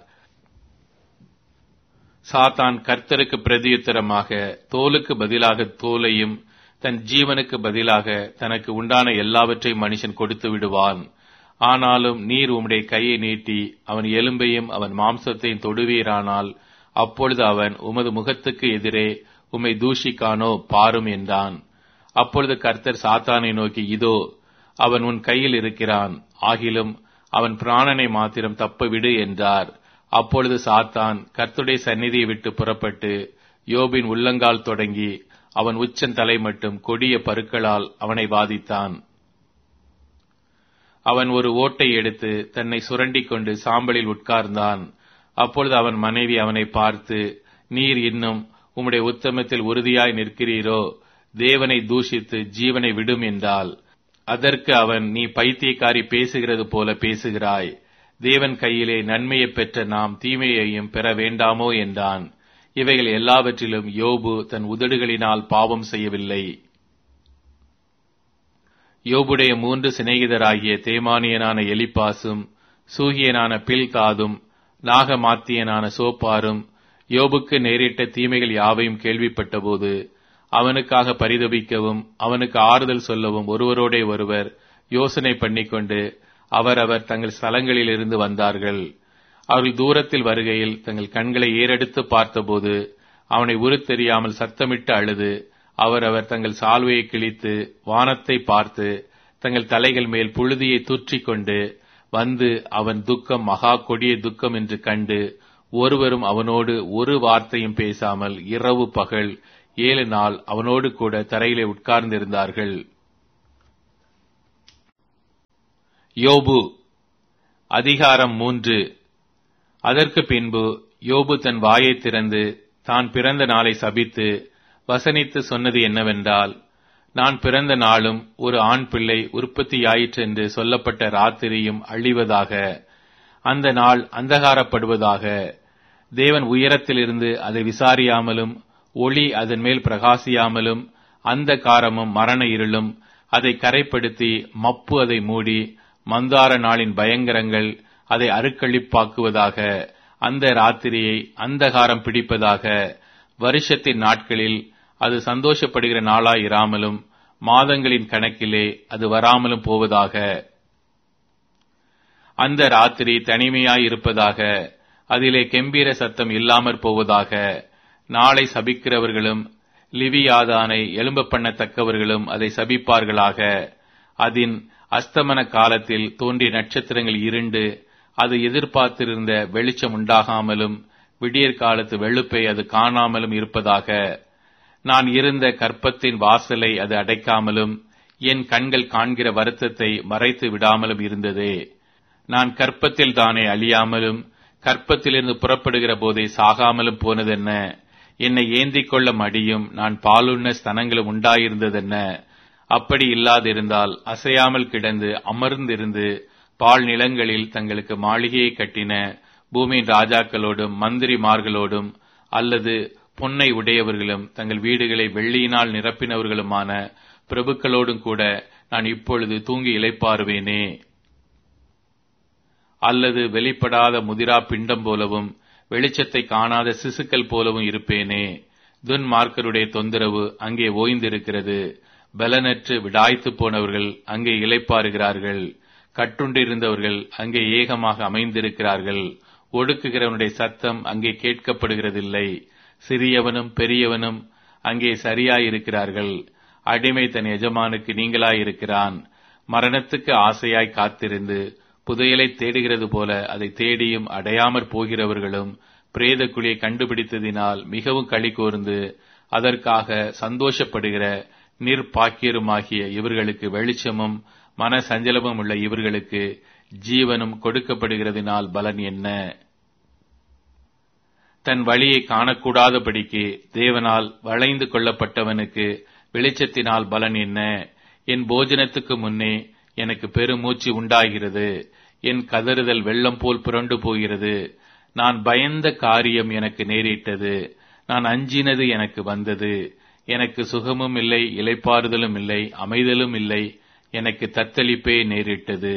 சாத்தான் கர்த்தருக்கு பிரதியுத்தரமாக, தோலுக்கு பதிலாக தோலையும் தன் ஜீவனுக்கு பதிலாக தனக்கு உண்டான எல்லாவற்றையும் மனுஷன் கொடுத்து விடுவான். ஆனாலும் நீர் உம்முடைய கையை நீட்டி அவன் எலும்பையும் அவன் மாம்சத்தையும் தொடுவீரானால் அப்பொழுது அவன் உமது முகத்துக்கு எதிரே உம்மை தூஷிக்கானோ பாரும் என்றான். அப்பொழுது கர்த்தர் சாத்தானை நோக்கி, இதோ அவன் உன் கையில் இருக்கிறான், ஆகிலும் அவன் பிராணனை மாத்திரம் தப்ப விடு என்றார். அப்பொழுது சாத்தான் கர்த்தருடைய சந்நிதியை விட்டு புறப்பட்டு யோபின் உள்ளங்கால் தொடங்கி அவன் உச்சந்தலை மட்டும் கொடிய பருக்களால் அவனை வாதித்தான். அவன் ஒரு ஓட்டை எடுத்து தன்னை சுரண்டிக் கொண்டு சாம்பலில் உட்கார்ந்தான். அப்பொழுது அவன் மனைவி அவனை பார்த்து, நீர் இன்னும் உம்முடைய உத்தமத்தில் உறுதியாய் நிற்கிறீரோ? தேவனை தூஷித்து ஜீவனை விடும் என்றாள். அதற்கு அவன், நீ பைத்தியக்காரி பேசுகிறது போல பேசுகிறாய். தேவன் கையிலே நன்மையை பெற்ற நாம் தீமையையும் பெற வேண்டாமோ என்றான். இவைகள் எல்லாவற்றிலும் யோபு தன் உதடுகளினால் பாவம் செய்யவில்லை. யோபுடைய மூன்று சிநேகிதராகிய தேமானியனான எலிப்பாசும் சூகியனான பில்காதும் நாகமாத்தியனான சோப்பாரும் யோபுக்கு நேரிட்ட தீமைகள் யாவையும் கேள்விப்பட்டபோது அவனுக்காக பரிதபிக்கவும் அவனுக்கு ஆறுதல் சொல்லவும் ஒருவரோடே ஒருவர் யோசனை பண்ணிக்கொண்டு அவரவர் தங்கள் ஸ்தலங்களில் இருந்து வந்தார்கள். அவர்கள் தூரத்தில் வருகையில் தங்கள் கண்களை ஏறெடுத்து பார்த்தபோது அவனை உருத்தெரியாமல் சத்தமிட்டு அழுது அவரவர் தங்கள் சால்வையை கிழித்து வானத்தை பார்த்து தங்கள் தலைகள் மேல் புழுதியை தூற்றிக் கொண்டு வந்து அவன் துக்கம் மகா கொடிய துக்கம் என்று கண்டு ஒருவரும் அவனோடு ஒரு வார்த்தையும் பேசாமல் இரவு பகல் ஏழு நாள் அவனோடு கூட தரையிலே உட்கார்ந்திருந்தார்கள். யோபு அதிகாரம் மூன்று. அதற்கு பின்பு யோபு தன் வாயைத் திறந்து தான் பிறந்த நாளை சபித்து வசனித்து சொன்னது என்னவென்றால், நான் பிறந்த நாளும் ஒரு ஆண் பிள்ளை உற்பத்தியாயிற்று என்று சொல்லப்பட்ட ராத்திரியும் அழிவதாக, அந்த நாள் அந்தகாரப்படுவதாக. தேவன் உயரத்திலிருந்து அதை விசாரியாமலும் ஒளி அதன் மேல் பிரகாசியாமலும் அந்த காரமும் மரண இருளும் அதை கரைப்படுத்தி மப்பு அதை மூடி மந்தார நாளின் பயங்கரங்கள் அதை அருக்களிப்பாக்குவதாக. அந்த ராத்திரியை அந்தகாரம் பிடிப்பதாக. வருஷத்தின் நாட்களில் அது சந்தோஷப்படுகிற நாளாயிராமலும் மாதங்களின் கணக்கிலே அது வராமலும் போவதாக. அந்த ராத்திரி தனிமையாயிருப்பதாக. அதிலே கெம்பீர சத்தம் இல்லாமற் போவதாக. நாளை சபிக்கிறவர்களும் லிவியாதானை எழும்ப பண்ணத்தக்கவர்களும் அதை சபிப்பார்களாக. அதின் அஸ்தமன காலத்தில் தோன்றிய நட்சத்திரங்கள் இருண்டு அது எதிர்பார்த்திருந்த வெளிச்சம் உண்டாகாமலும் விடியற் காலத்து வெளுப்பை அது காணாமலும் இருப்பதாக. நான் இருந்த கற்பத்தின் வாசலை அது அடைக்காமலும் என் கண்கள் காண்கிற வருத்தத்தை மறைத்து விடாமலும் இருந்ததே. நான் கற்பத்தில் தானே அழியாமலும் கற்பத்திலிருந்து புறப்படுகிற போதே சாகாமலும் போனதென்ன? என்னை ஏந்திக் கொள்ள மடியும் நான் பாலுண்ண ஸ்தனங்களும் உண்டாயிருந்ததென்ன? அப்படி இல்லாதிருந்தால் அசையாமல் கிடந்து அமர்ந்திருந்து பால் நிலங்களில் தங்களுக்கு மாளிகையை கட்டின பூமியின் ராஜாக்களோடும் மந்திரிமார்களோடும் அல்லது பொன்னை உடையவர்களும் தங்கள் வீடுகளை வெள்ளியினால் நிரப்பினவர்களுமான பிரபுக்களோடும் கூட நான் இப்பொழுது தூங்கி இளைப்பாறுவேனே. அல்லது வெளிப்படாத முதிரா பிண்டம் போலவும் வெளிச்சத்தை காணாத சிசுக்கள் போலவும் இருப்பேனே. துன்மார்க்கருடைய தொந்தரவு அங்கே ஓய்ந்திருக்கிறது. பலனற்று விடாய்த்து போனவர்கள் அங்கே இளைப்பாறுகிறார்கள். கட்டுண்டிருந்தவர்கள் அங்கே ஏகமாக அமைந்திருக்கிறார்கள். ஒடுக்குகிறவனுடைய சத்தம் அங்கே கேட்கப்படுகிறதில்லை. சிறியவனும் பெரியவனும் அங்கே சரியாயிருக்கிறார்கள். அடிமை தன் எஜமானுக்கு நீங்களாயிருக்கிறான். மரணத்துக்கு ஆசையாய் காத்திருந்து புதையலை தேடுகிறது போல அதை தேடியும் அடையாமற் போகிறவர்களும் பிரேத குழியை கண்டுபிடித்ததினால் மிகவும் களி கூர்ந்து அதற்காக சந்தோஷப்படுகிற நிர்பாக்கியருமாகிய இவர்களுக்கு வெளிச்சமும் மன சஞ்சலமும் உள்ள இவர்களுக்கு ஜீவனும் கொடுக்கப்படுகிறதினால் பலன் என்ன? தன் வழியை காணக்கூடாதபடிக்கு தேவனால் வளைந்து கொள்ளப்பட்டவனுக்கு வெளிச்சத்தினால் பலன் என்ன? என் போஜனத்துக்கு முன்னே எனக்கு பெருமூச்சு உண்டாகிறது. என் கதறுதல் வெள்ளம் போல் புரண்டு போகிறது. நான் பயந்த காரியம் எனக்கு நேரிட்டது. நான் அஞ்சினது எனக்கு வந்தது. எனக்கு சுகமும் இல்லை, இளைப்பாறுதலும் இல்லை, அமைதலும் இல்லை. எனக்கு தத்தளிப்பே நேரிட்டது.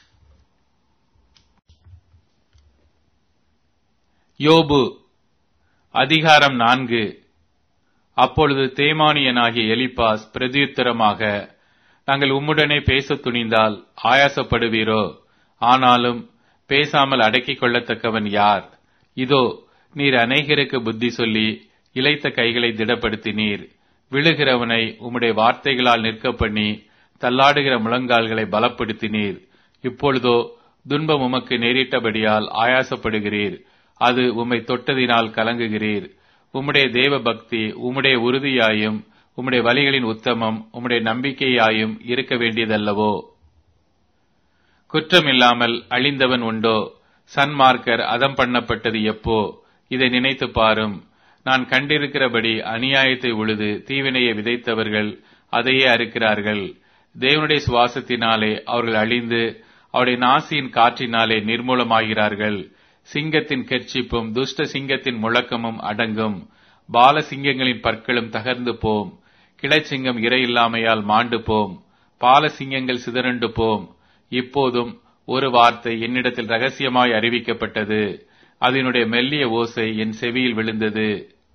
யோபு அதிகாரம் நான்கு. அப்பொழுது தேமானியனாகிய எலிப்பாஸ் பிரதியுத்தரமாக, நாங்கள் உம்முடனே பேசத் துணிந்தால் ஆயாசப்படுவீரோ? ஆனாலும் பேசாமல் அடக்கிக் கொள்ளத்தக்கவன் யார்? இதோ நீர் அநேகருக்கு புத்தி சொல்லி இளைத்த கைகளை திடப்படுத்தினீர். விழுகிறவனை உம்முடைய வார்த்தைகளால் நிற்க பண்ணி தள்ளாடுகிற முழங்கால்களை பலப்படுத்தினீர். இப்பொழுதோ துன்பம் உமக்கு நேரிட்டபடியால் ஆயாசப்படுகிறீர். அது உம்மை தொட்டதினால் கலங்குகிறீர். உம்முடைய தேவ பக்தி உம்முடைய உறுதியாயும் உம்முடைய வழிகளின் உத்தமம் உம்முடைய நம்பிக்கையாயும் இருக்க வேண்டியதல்லவோ? குற்றமில்லாமல் அழிந்தவன் உண்டோ? சன்மார்க்கர் அதம் பண்ணப்பட்டது எப்போ? இதை நினைத்து பாரும். நான் கண்டிருக்கிறபடி அநியாயத்தை உழுது தீவினையை விதைத்தவர்கள் அதையே அறுக்கிறார்கள். தேவனுடைய சுவாசத்தினாலே அவர்கள் அழிந்து அவருடைய நாசியின் காற்றினாலே நிர்மூலமாகிறார்கள். சிங்கத்தின் கெர்ச்சிப்பும் துஷ்ட சிங்கத்தின் முழக்கமும் அடங்கும். பால சிங்கங்களின் பற்களும் தகர்ந்து போம். கிளைச்சிங்கம் இரையில்லாமையால் மாண்டு போம். பால சிங்கங்கள் சிதறண்டு போம். இப்போதும் ஒரு வார்த்தை என்னிடத்தில் ரகசியமாய் அறிவிக்கப்பட்டது. அதனுடைய மெல்லிய ஓசை என் செவியில் விழுந்தது.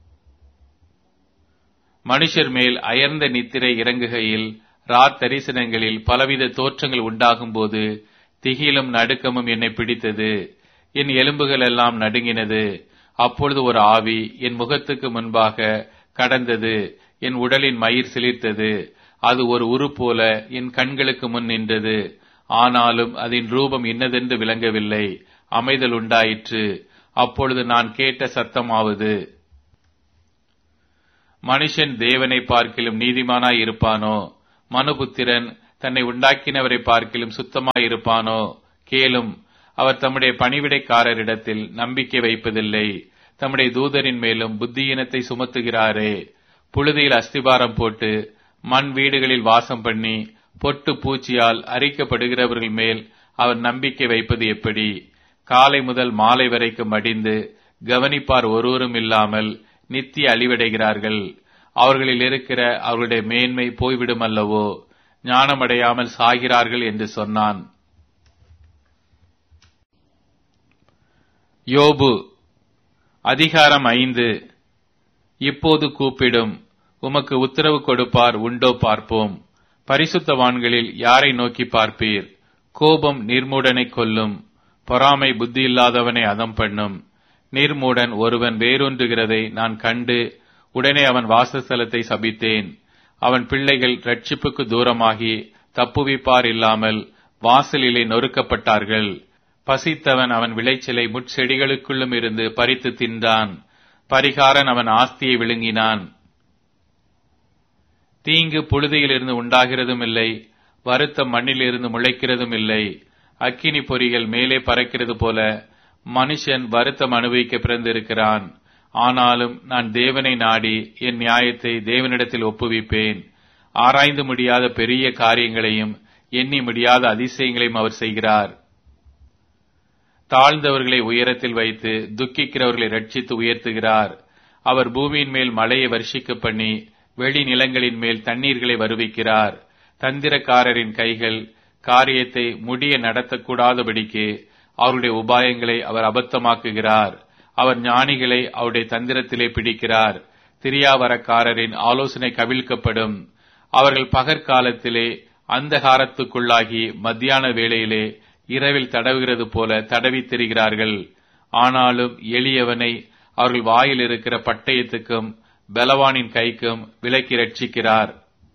மனுஷர் மேல் அயர்ந்த நித்திரை இறங்குகையில் ராத் தரிசனங்களில் பலவித தோற்றங்கள் உண்டாகும் போது திகிலும் நடுக்கமும் என்னை பிடித்தது. என் எலும்புகள் எல்லாம் நடுங்கினது. அப்பொழுது ஒரு ஆவி என் முகத்துக்கு முன்பாக கடந்தது. என் உடலின் மயிர் சிலிர்த்தது. அது ஒரு உரு போல என் கண்களுக்கு முன் நின்றது. ஆனாலும் அதன் ரூபம் இன்னதென்று விளங்கவில்லை. அமைதல் உண்டாயிற்று. அப்பொழுது நான் கேட்ட சத்தமாவது, மனுஷன் தேவனை பார்க்கிலும் நீதிமானாய் இருப்பானோ? மனுபுத்திரன் தன்னை உண்டாக்கினவரை பார்க்கிலும் சுத்தமாய் இருப்பானோ? கேளும், அவர் தம்முடைய பணிவிடைக்காரரிடத்தில் நம்பிக்கை வைப்பதில்லை. தம்முடைய தூதரின் மேலும் புத்தியீனத்தை சுமத்துகிறாரே. புழுதியில் அஸ்திபாரம் போட்டு மண் வீடுகளில் வாசம் பண்ணி பொட்டு பூச்சியால் அரிக்கப்படுகிறவர்கள் மேல் அவர் நம்பிக்கை வைப்பது எப்படி? காலை முதல் மாலை வரைக்கும் மடிந்து கவனிப்பார் ஒருவரும் இல்லாமல் நித்திய அழிவடைகிறார்கள். அவர்களில் இருக்கிற அவர்களுடைய மேன்மை போய்விடும் அல்லவோ? ஞானமடையாமல் சாகிறார்கள் என்று சொன்னான். யோபு அதிகாரம் ஐந்து. இப்போது கூப்பிடும், உமக்கு உத்தரவு கொடுப்பார் உண்டோ பார்ப்போம். பரிசுத்தவான்களில் யாரை நோக்கி பார்ப்பீர்? கோபம் நிர்மூடனை கொல்லும், பொறாமை புத்தியில்லாதவனை அதம் பண்ணும். நிர்மூடன் ஒருவன் வேரூன்றுகிறதை நான் கண்டு உடனே அவன் வாசஸ்தலத்தை சபித்தேன். அவன் பிள்ளைகள் ரட்சிப்புக்கு தூரமாகி தப்புவிப்பார் இல்லாமல் வாசலிலே நொறுக்கப்பட்டார்கள். பசித்தவன் அவன் விளைச்சலை முட்செடிகளுக்குள்ளும் இருந்து பறித்து தின்றான். பரிகாரன் அவன் ஆஸ்தியை விழுங்கினான். தீங்கு புழுதியிலிருந்து உண்டாகிறதும் இல்லை, வருத்தம் மண்ணிலிருந்து முளைக்கிறதும் இல்லை. அக்கினி பொறிகள் மேலே பறக்கிறது போல மனுஷன் வருத்தம் அனுபவிக்க பிறந்திருக்கிறான். ஆனாலும் நான் தேவனை நாடி என் நியாயத்தை தேவனிடத்தில் ஒப்புவிப்பேன். ஆராய்ந்து முடியாத பெரிய காரியங்களையும் எண்ணி முடியாத அதிசயங்களையும் அவர் செய்கிறார். தாழ்ந்தவர்களை உயரத்தில் வைத்து துக்கிக்கிறவர்களை ரட்சித்து உயர்த்துகிறார். அவர் பூமியின் மேல் மழையை வர்ஷிக்க பண்ணி வெளி நிலங்களின் மேல் தண்ணீர்களை வருவிக்கிறார். தந்திரக்காரரின் கைகள் காரியத்தை முடிய நடத்தக்கூடாதபடிக்கு அவருடைய உபாயங்களை அவர் அபத்தமாக்குகிறார். அவர் ஞானிகளை அவருடைய தந்திரத்திலே பிடிக்கிறார். திரியாவரக்காரரின் ஆலோசனை கவிழ்க்கப்படும். அவர்கள் பகற்காலத்திலே அந்தகாரத்துக்குள்ளாகி மத்தியான வேளையிலே இரவில் தடவுகிறது போல தடவி திரிகிறார்கள். ஆனாலும் எளியவனை அவர்கள் வாயில் இருக்கிற பட்டயத்துக்கும் பலவானின் கைக்கும் விலக்கி ரட்சிக்கிறார்.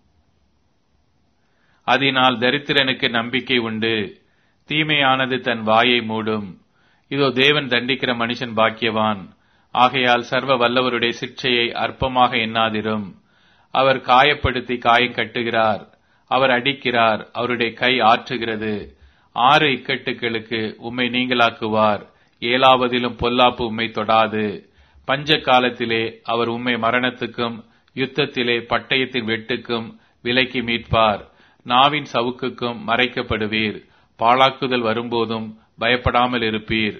அதனால் தரித்திரனுக்கு நம்பிக்கை உண்டு. தீமையானது தன் வாயை மூடும். இதோ தேவன் தண்டிக்கிற மனுஷன் பாக்கியவான். ஆகையால் சர்வ வல்லவருடைய சிட்சையை அற்பமாக எண்ணாதிரும். அவர் காயப்படுத்தி காயம் கட்டுகிறார். அவர் அடிக்கிறார், அவருடைய கை ஆற்றுகிறது. ஆறு இக்கட்டுகளுக்கு உம்மை நீங்களாக்குவார். ஏழாவதிலும் பொல்லாப்பு உம்மை தொடாது. பஞ்ச காலத்திலே அவர் உம்மை மரணத்துக்கும் யுத்தத்திலே பட்டயத்தின் வெட்டுக்கும் விலக்கி மீட்பார். நாவின் சவுக்குக்கும் மறைக்கப்படுவீர். பாழாக்குதல் வரும்போதும் பயப்படாமல் இருப்பீர்.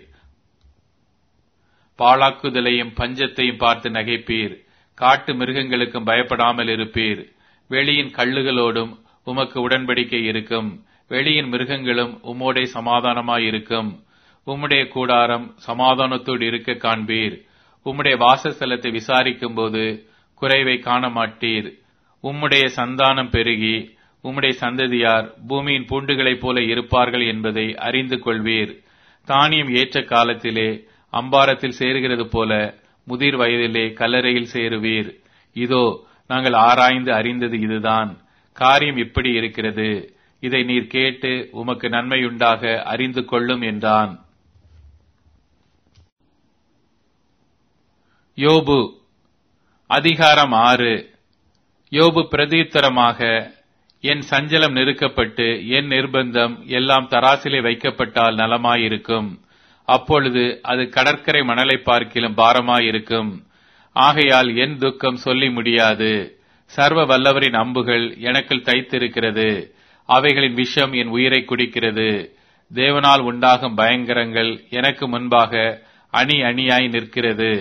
பாழாக்குதலையும் பஞ்சத்தையும் பார்த்து நகைப்பீர். காட்டு மிருகங்களுக்கும் பயப்படாமல் இருப்பீர். வெளியின் கள்ளுகளோடும் உமக்கு உடன்படிக்கை இருக்கும். வெளியின் மிருகங்களும் உம்மோடே சமாதானமாயிருக்கும். உம்முடைய கூடாரம் சமாதானத்தோடு இருக்க காண்பீர். உம்முடைய வாசஸ்தலத்தை விசாரிக்கும் போது குறைவை காண மாட்டீர். உம்முடைய சந்தானம் பெருகி உம்முடைய சந்ததியார் பூமியின் பூண்டுகளைப் போல இருப்பார்கள் என்பதை அறிந்து கொள்வீர். தானியம் ஏற்ற காலத்திலே அம்பாரத்தில் சேருகிறது போல முதிர் வயதிலே கல்லறையில் சேருவீர். இதோ நாங்கள் ஆராய்ந்து அறிந்தது இதுதான். காரியம் இப்படி இருக்கிறது. இதை நீர் கேட்டு உமக்கு நன்மையுண்டாக அறிந்து கொள்ளும் என்றான். யோபு அதிகாரம் ஆறு. யோபு பிரதியுத்தரமாக, என் சஞ்சலம் நெருக்கப்பட்டு என் நிர்பந்தம் எல்லாம் தராசிலே வைக்கப்பட்டால் நலமாயிருக்கும். அப்பொழுது அது கடற்கரை மணலை பார்க்கிலும் பாரமாயிருக்கும். ஆகையால் என் துக்கம் சொல்லி முடியாது. சர்வ வல்லவரின் அம்புகள் எனக்குள் தைத்திருக்கிறது. அவைகளின் விஷம் என் உயிரை குடிக்கிறது. தேவனால் உண்டாகும் பயங்கரங்கள் எனக்கு முன்பாக அணி அணியாய் நிற்கிறது.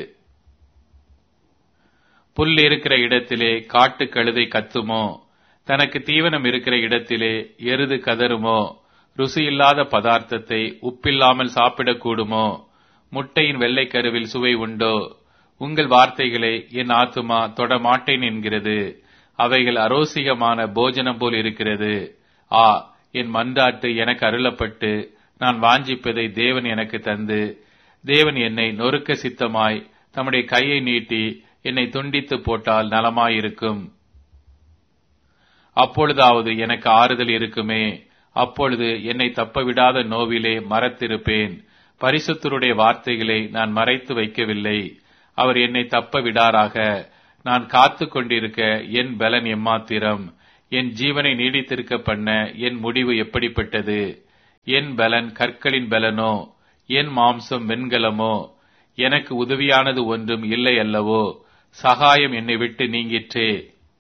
புல் இருக்கிற இடத்திலே காட்டு கழுதை கத்துமோ? தனக்கு தீவனம் இருக்கிற இடத்திலே எருது கதறுமோ? ருசியில்லாத பதார்த்தத்தை உப்பில்லாமல் சாப்பிடக்கூடுமோ? முட்டையின் வெள்ளைக்கருவில் சுவை உண்டோ? உங்கள் வார்த்தைகளை என் ஆத்துமா தொடமாட்டேன் என்கிறது. அவைகள் அரோசிகமான போஜனம் போல் இருக்கிறது. ஆ, என் மன்றாட்டு எனக்கு அருளப்பட்டு நான் வாஞ்சிப்பதை தேவன் எனக்கு தந்து, தேவன் என்னை நொறுக்க சித்தமாய் தம்முடைய கையை நீட்டி என்னை துண்டித்து போட்டால் நலமாயிருக்கும். அப்பொழுதாவது எனக்கு ஆறுதல் இருக்குமே. அப்பொழுது என்னை தப்பவிடாத நோவிலே மறத்திருப்பேன். பரிசுத்தருடைய வார்த்தைகளை நான் மறைத்து வைக்கவில்லை. அவர் என்னை தப்ப விடாராக. நான் காத்து கொண்டிருக்க என் பலன் எம்மாத்திரம்? என் ஜீவனை நீடித்திருக்க பண்ண என் முடிவு எப்படிப்பட்டது? என் பலன் கற்களின் பலனோ, என் மாம்சம் வெண்கலமோ? எனக்கு உதவியானது ஒன்றும் இல்லை அல்லவோ? சகாயம் என்னை விட்டு நீங்கிற்றே.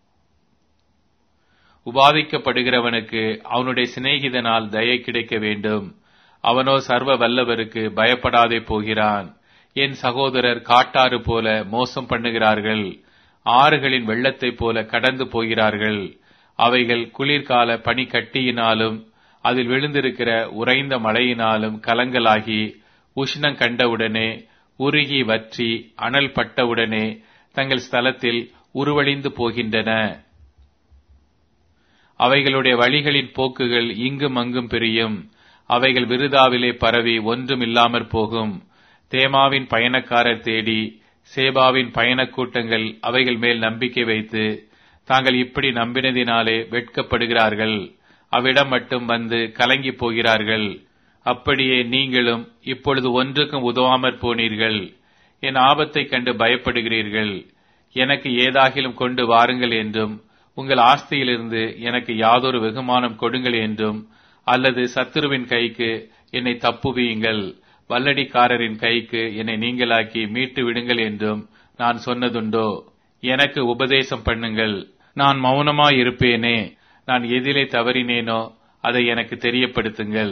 உபாதிக்கப்படுகிறவனுக்கு அவனுடைய சிநேகிதனால் தயை கிடைக்க வேண்டும். அவனோ சர்வ வல்லவருக்கு பயப்படாதே போகிறான். என் சகோதரர் காட்டாறு போல மோசம் பண்ணுகிறார்கள். ஆறுகளின் வெள்ளத்தைப் போல கடந்து போகிறார்கள். அவைகள் குளிர்கால பனிக்கட்டியினாலும் அதில் விழுந்திருக்கிற உறைந்த மழையினாலும் கலங்கலாகி உஷ்ணம் கண்டவுடனே உருகி வற்றி அனல் பட்டவுடனே தங்கள் ஸ்தலத்தில் உருவழிந்து போகின்றன. அவைகளுடைய வழிகளின் போக்குகள் இங்கும் அங்கும் பிரியும். அவைகள் விருதாவிலே பரவி ஒன்றும் இல்லாமற் போகும். தேமாவின் பயணக்காரர் தேடி சேபாவின் பயணக் கூட்டங்கள் அவைகள் மேல் நம்பிக்கை வைத்து தாங்கள் இப்படி நம்பினதினாலே வெட்கப்படுகிறார்கள். அவ்விடம் மட்டும் வந்து கலங்கி போகிறார்கள். அப்படியே நீங்களும் இப்பொழுது ஒன்றுக்கும் உதவாமற் போனீர்கள். என் ஆபத்தைக் கண்டு பயப்படுகிறீர்கள். எனக்கு ஏதாகிலும் கொண்டு வாருங்கள் என்றும், உங்கள் ஆஸ்தியிலிருந்து எனக்கு யாதொரு வெகுமானம் கொடுங்கள் என்றும், அல்லது சத்துருவின் கைக்கு என்னை தப்புவியுங்கள், வல்லடிக்காரரின் கைக்கு என்னை நீங்களாக்கி மீட்டு விடுங்கள் என்றும் நான் சொன்னதுண்டோ? எனக்கு உபதேசம் பண்ணுங்கள், நான் மௌனமாயிருப்பேனே. நான் எதிலே தவறினேனோ அதை எனக்கு தெரியப்படுத்துங்கள்.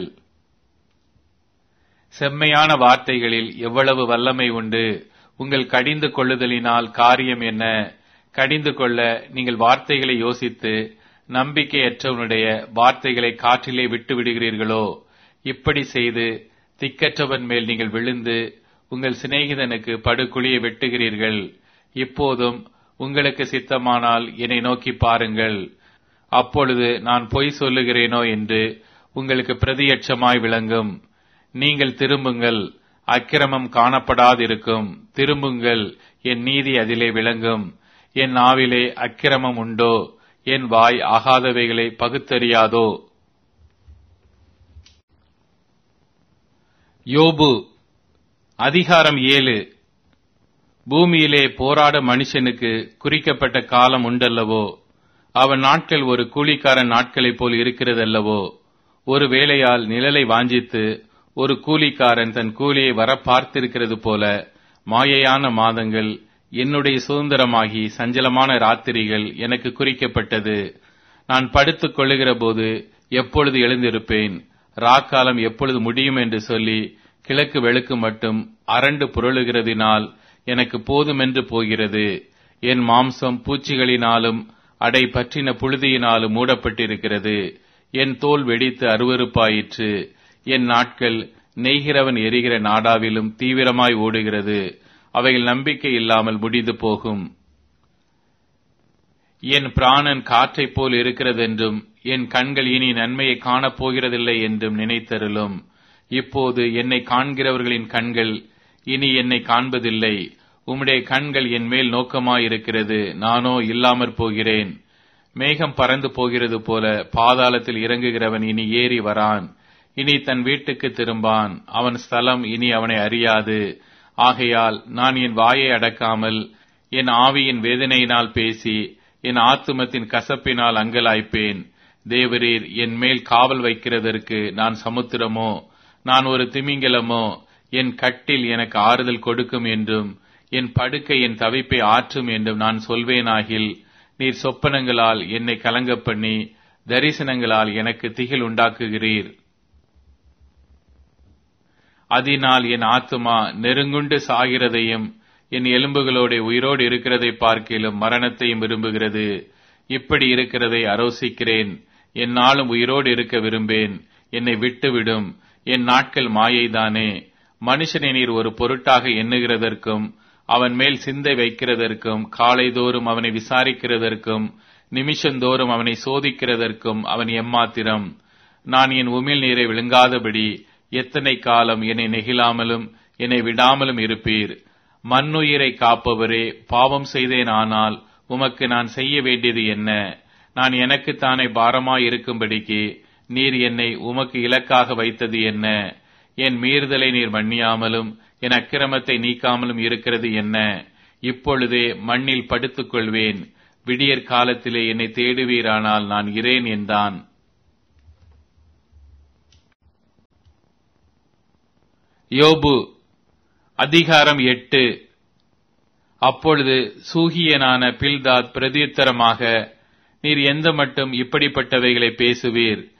செம்மையான வார்த்தைகளில் எவ்வளவு வல்லமை உண்டு! உங்கள் கடிந்து கொள்ளுதலினால் காரியம் என்ன? கடிந்து கொள்ள நீங்கள் வார்த்தைகளை யோசித்து நம்பிக்கையற்றவனுடைய வார்த்தைகளை காற்றிலே விட்டு விடுகிறீர்களோ? இப்படி செய்து திக்கற்றவன் மேல் நீங்கள் விழுந்து உங்கள் சிநேகிதனுக்கு படுகுழியை வெட்டுகிறீர்கள். இப்போதும் உங்களுக்கு சித்தமானால் என்னை நோக்கி பாருங்கள். அப்பொழுது நான் பொய் சொல்லுகிறேனோ என்று உங்களுக்கு பிரதியட்சமாய் விளங்கும். நீங்கள் திரும்புங்கள், அக்கிரமம் காணப்படாதிருக்கும். திரும்புங்கள், என் நீதி அதிலே விளங்கும். என் நாவிலே அக்கிரமம் உண்டோ? என் வாய் ஆகாதவைகளை பகுத்தறியாதோ? யோபு அதிகாரம் ஏழு. பூமியிலே போராட மனுஷனுக்கு குறிக்கப்பட்ட காலம் உண்டல்லவோ? அவன் நாட்கள் ஒரு கூலிக்காரன் நாட்களைப் போல் இருக்கிறதல்லவோ? ஒரு வேளையால் நிழலை வாஞ்சித்து ஒரு கூலிக்காரன் தன் கூலியை வர பார்த்திருக்கிறது போல மாயையான மாதங்கள் என்னுடைய சுதந்திரமாகி சஞ்சலமான ராத்திரிகள் எனக்கு குறிக்கப்பட்டது. நான் படுத்துக் கொள்ளுகிற போது எப்பொழுது எழுந்திருப்பேன், ராக்காலம் எப்பொழுது முடியும் என்று சொல்லி கிழக்கு வெளுக்கு மட்டும் அரண்டு புரளுகிறதினால் எனக்கு போதுமென்று போகிறது. என் மாம்சம் பூச்சிகளினாலும் அடை பற்றின புழுதியினாலும் மூடப்பட்டிருக்கிறது. என் தோல் வெடித்து அருவருப்பாயிற்று. என் நாட்கள் நெய்கிறவன் எரிகிற நாடாவிலும் தீவிரமாய் ஓடுகிறது. அவைகள் நம்பிக்கை இல்லாமல் முடிந்து போகும். என் பிராணன் காற்றைப் போல் இருக்கிறதென்றும் என் கண்கள் இனி நன்மையை காணப்போகிறதில்லை என்றும் நினைத்தருளும். இப்போது என்னை காண்கிறவர்களின் கண்கள் இனி என்னை காண்பதில்லை. உம்முடைய கண்கள் என் மேல் நோக்கமாயிருக்கிறது, நானோ இல்லாமற் போகிறேன். மேகம் பறந்து போகிறது போல பாதாளத்தில் இறங்குகிறவன் இனி ஏறி வரான். இனி தன் வீட்டுக்கு திரும்பான். அவன் ஸ்தலம் இனி அவனை அறியாது. ஆகையால் நான் என் வாயை அடக்காமல் என் ஆவியின் வேதனையினால் பேசி என் ஆத்துமத்தின் கசப்பினால் அங்கலாய்ப்பேன். தேவரீர் என் மேல் காவல் வைக்கிறதற்கு நான் சமுத்திரமோ, நான் ஒரு திமிங்கலமோ? என் கட்டில் எனக்கு ஆறுதல் கொடுக்கும் என்றும் என் படுக்கை என் தவிப்பை ஆற்றும் என்றும் நான் சொல்வேனாகில், நீர் சொப்பனங்களால் என்னை கலங்க பண்ணி தரிசனங்களால் எனக்கு திகில் உண்டாக்குகிறீர். அதனால் என் ஆத்துமா நெருங்குண்டு சாகிறதையும் என் எலும்புகளோட உயிரோடு இருக்கிறதை பார்க்கிலும் மரணத்தையும் விரும்புகிறது. இப்படி இருக்கிறதை அரோசிக்கிறேன். என்னாலும் உயிரோடு இருக்க விரும்பேன். என்னை விட்டுவிடும். என் நாட்கள் மாயைதானே. மனுஷனை நீர் ஒரு பொருட்டாக எண்ணுகிறதற்கும் அவன் மேல் சிந்தை வைக்கிறதற்கும் காலைதோறும் அவனை விசாரிக்கிறதற்கும் நிமிஷந்தோறும் அவனை சோதிக்கிறதற்கும் அவன் எம்மாத்திரம். நான் என் உமிழ் நீரை விழுங்காதபடி எத்தனை காலம் என்னை நெகிழாமலும் என்னை விடாமலும் இருப்பீர். மண்ணுயிரை காப்பவரே, பாவம் செய்தேன். ஆனால் உமக்கு நான் செய்ய வேண்டியது என்ன? நான் எனக்குத்தானே பாரமாய் இருக்கும்படிக்கு நீர் என்னை உமக்கு இலக்காக வைத்தது என்ன? என் மீறுதலை நீர் மன்னியாமலும் என் அக்கிரமத்தை நீக்காமலும் இருக்கிறது என்ன? இப்பொழுதே மண்ணில் படுத்துக் கொள்வேன். விடியற் காலத்திலே என்னை தேடுவீரானால் நான் இரேன் என்றான். யோபு அதிகாரம் எட்டு. அப்பொழுது சூகியனான பில்தாத் பிரதியுத்தரமாக, நீர் எந்த மட்டும் இப்படிப்பட்டவைகளை பேசுவீர்?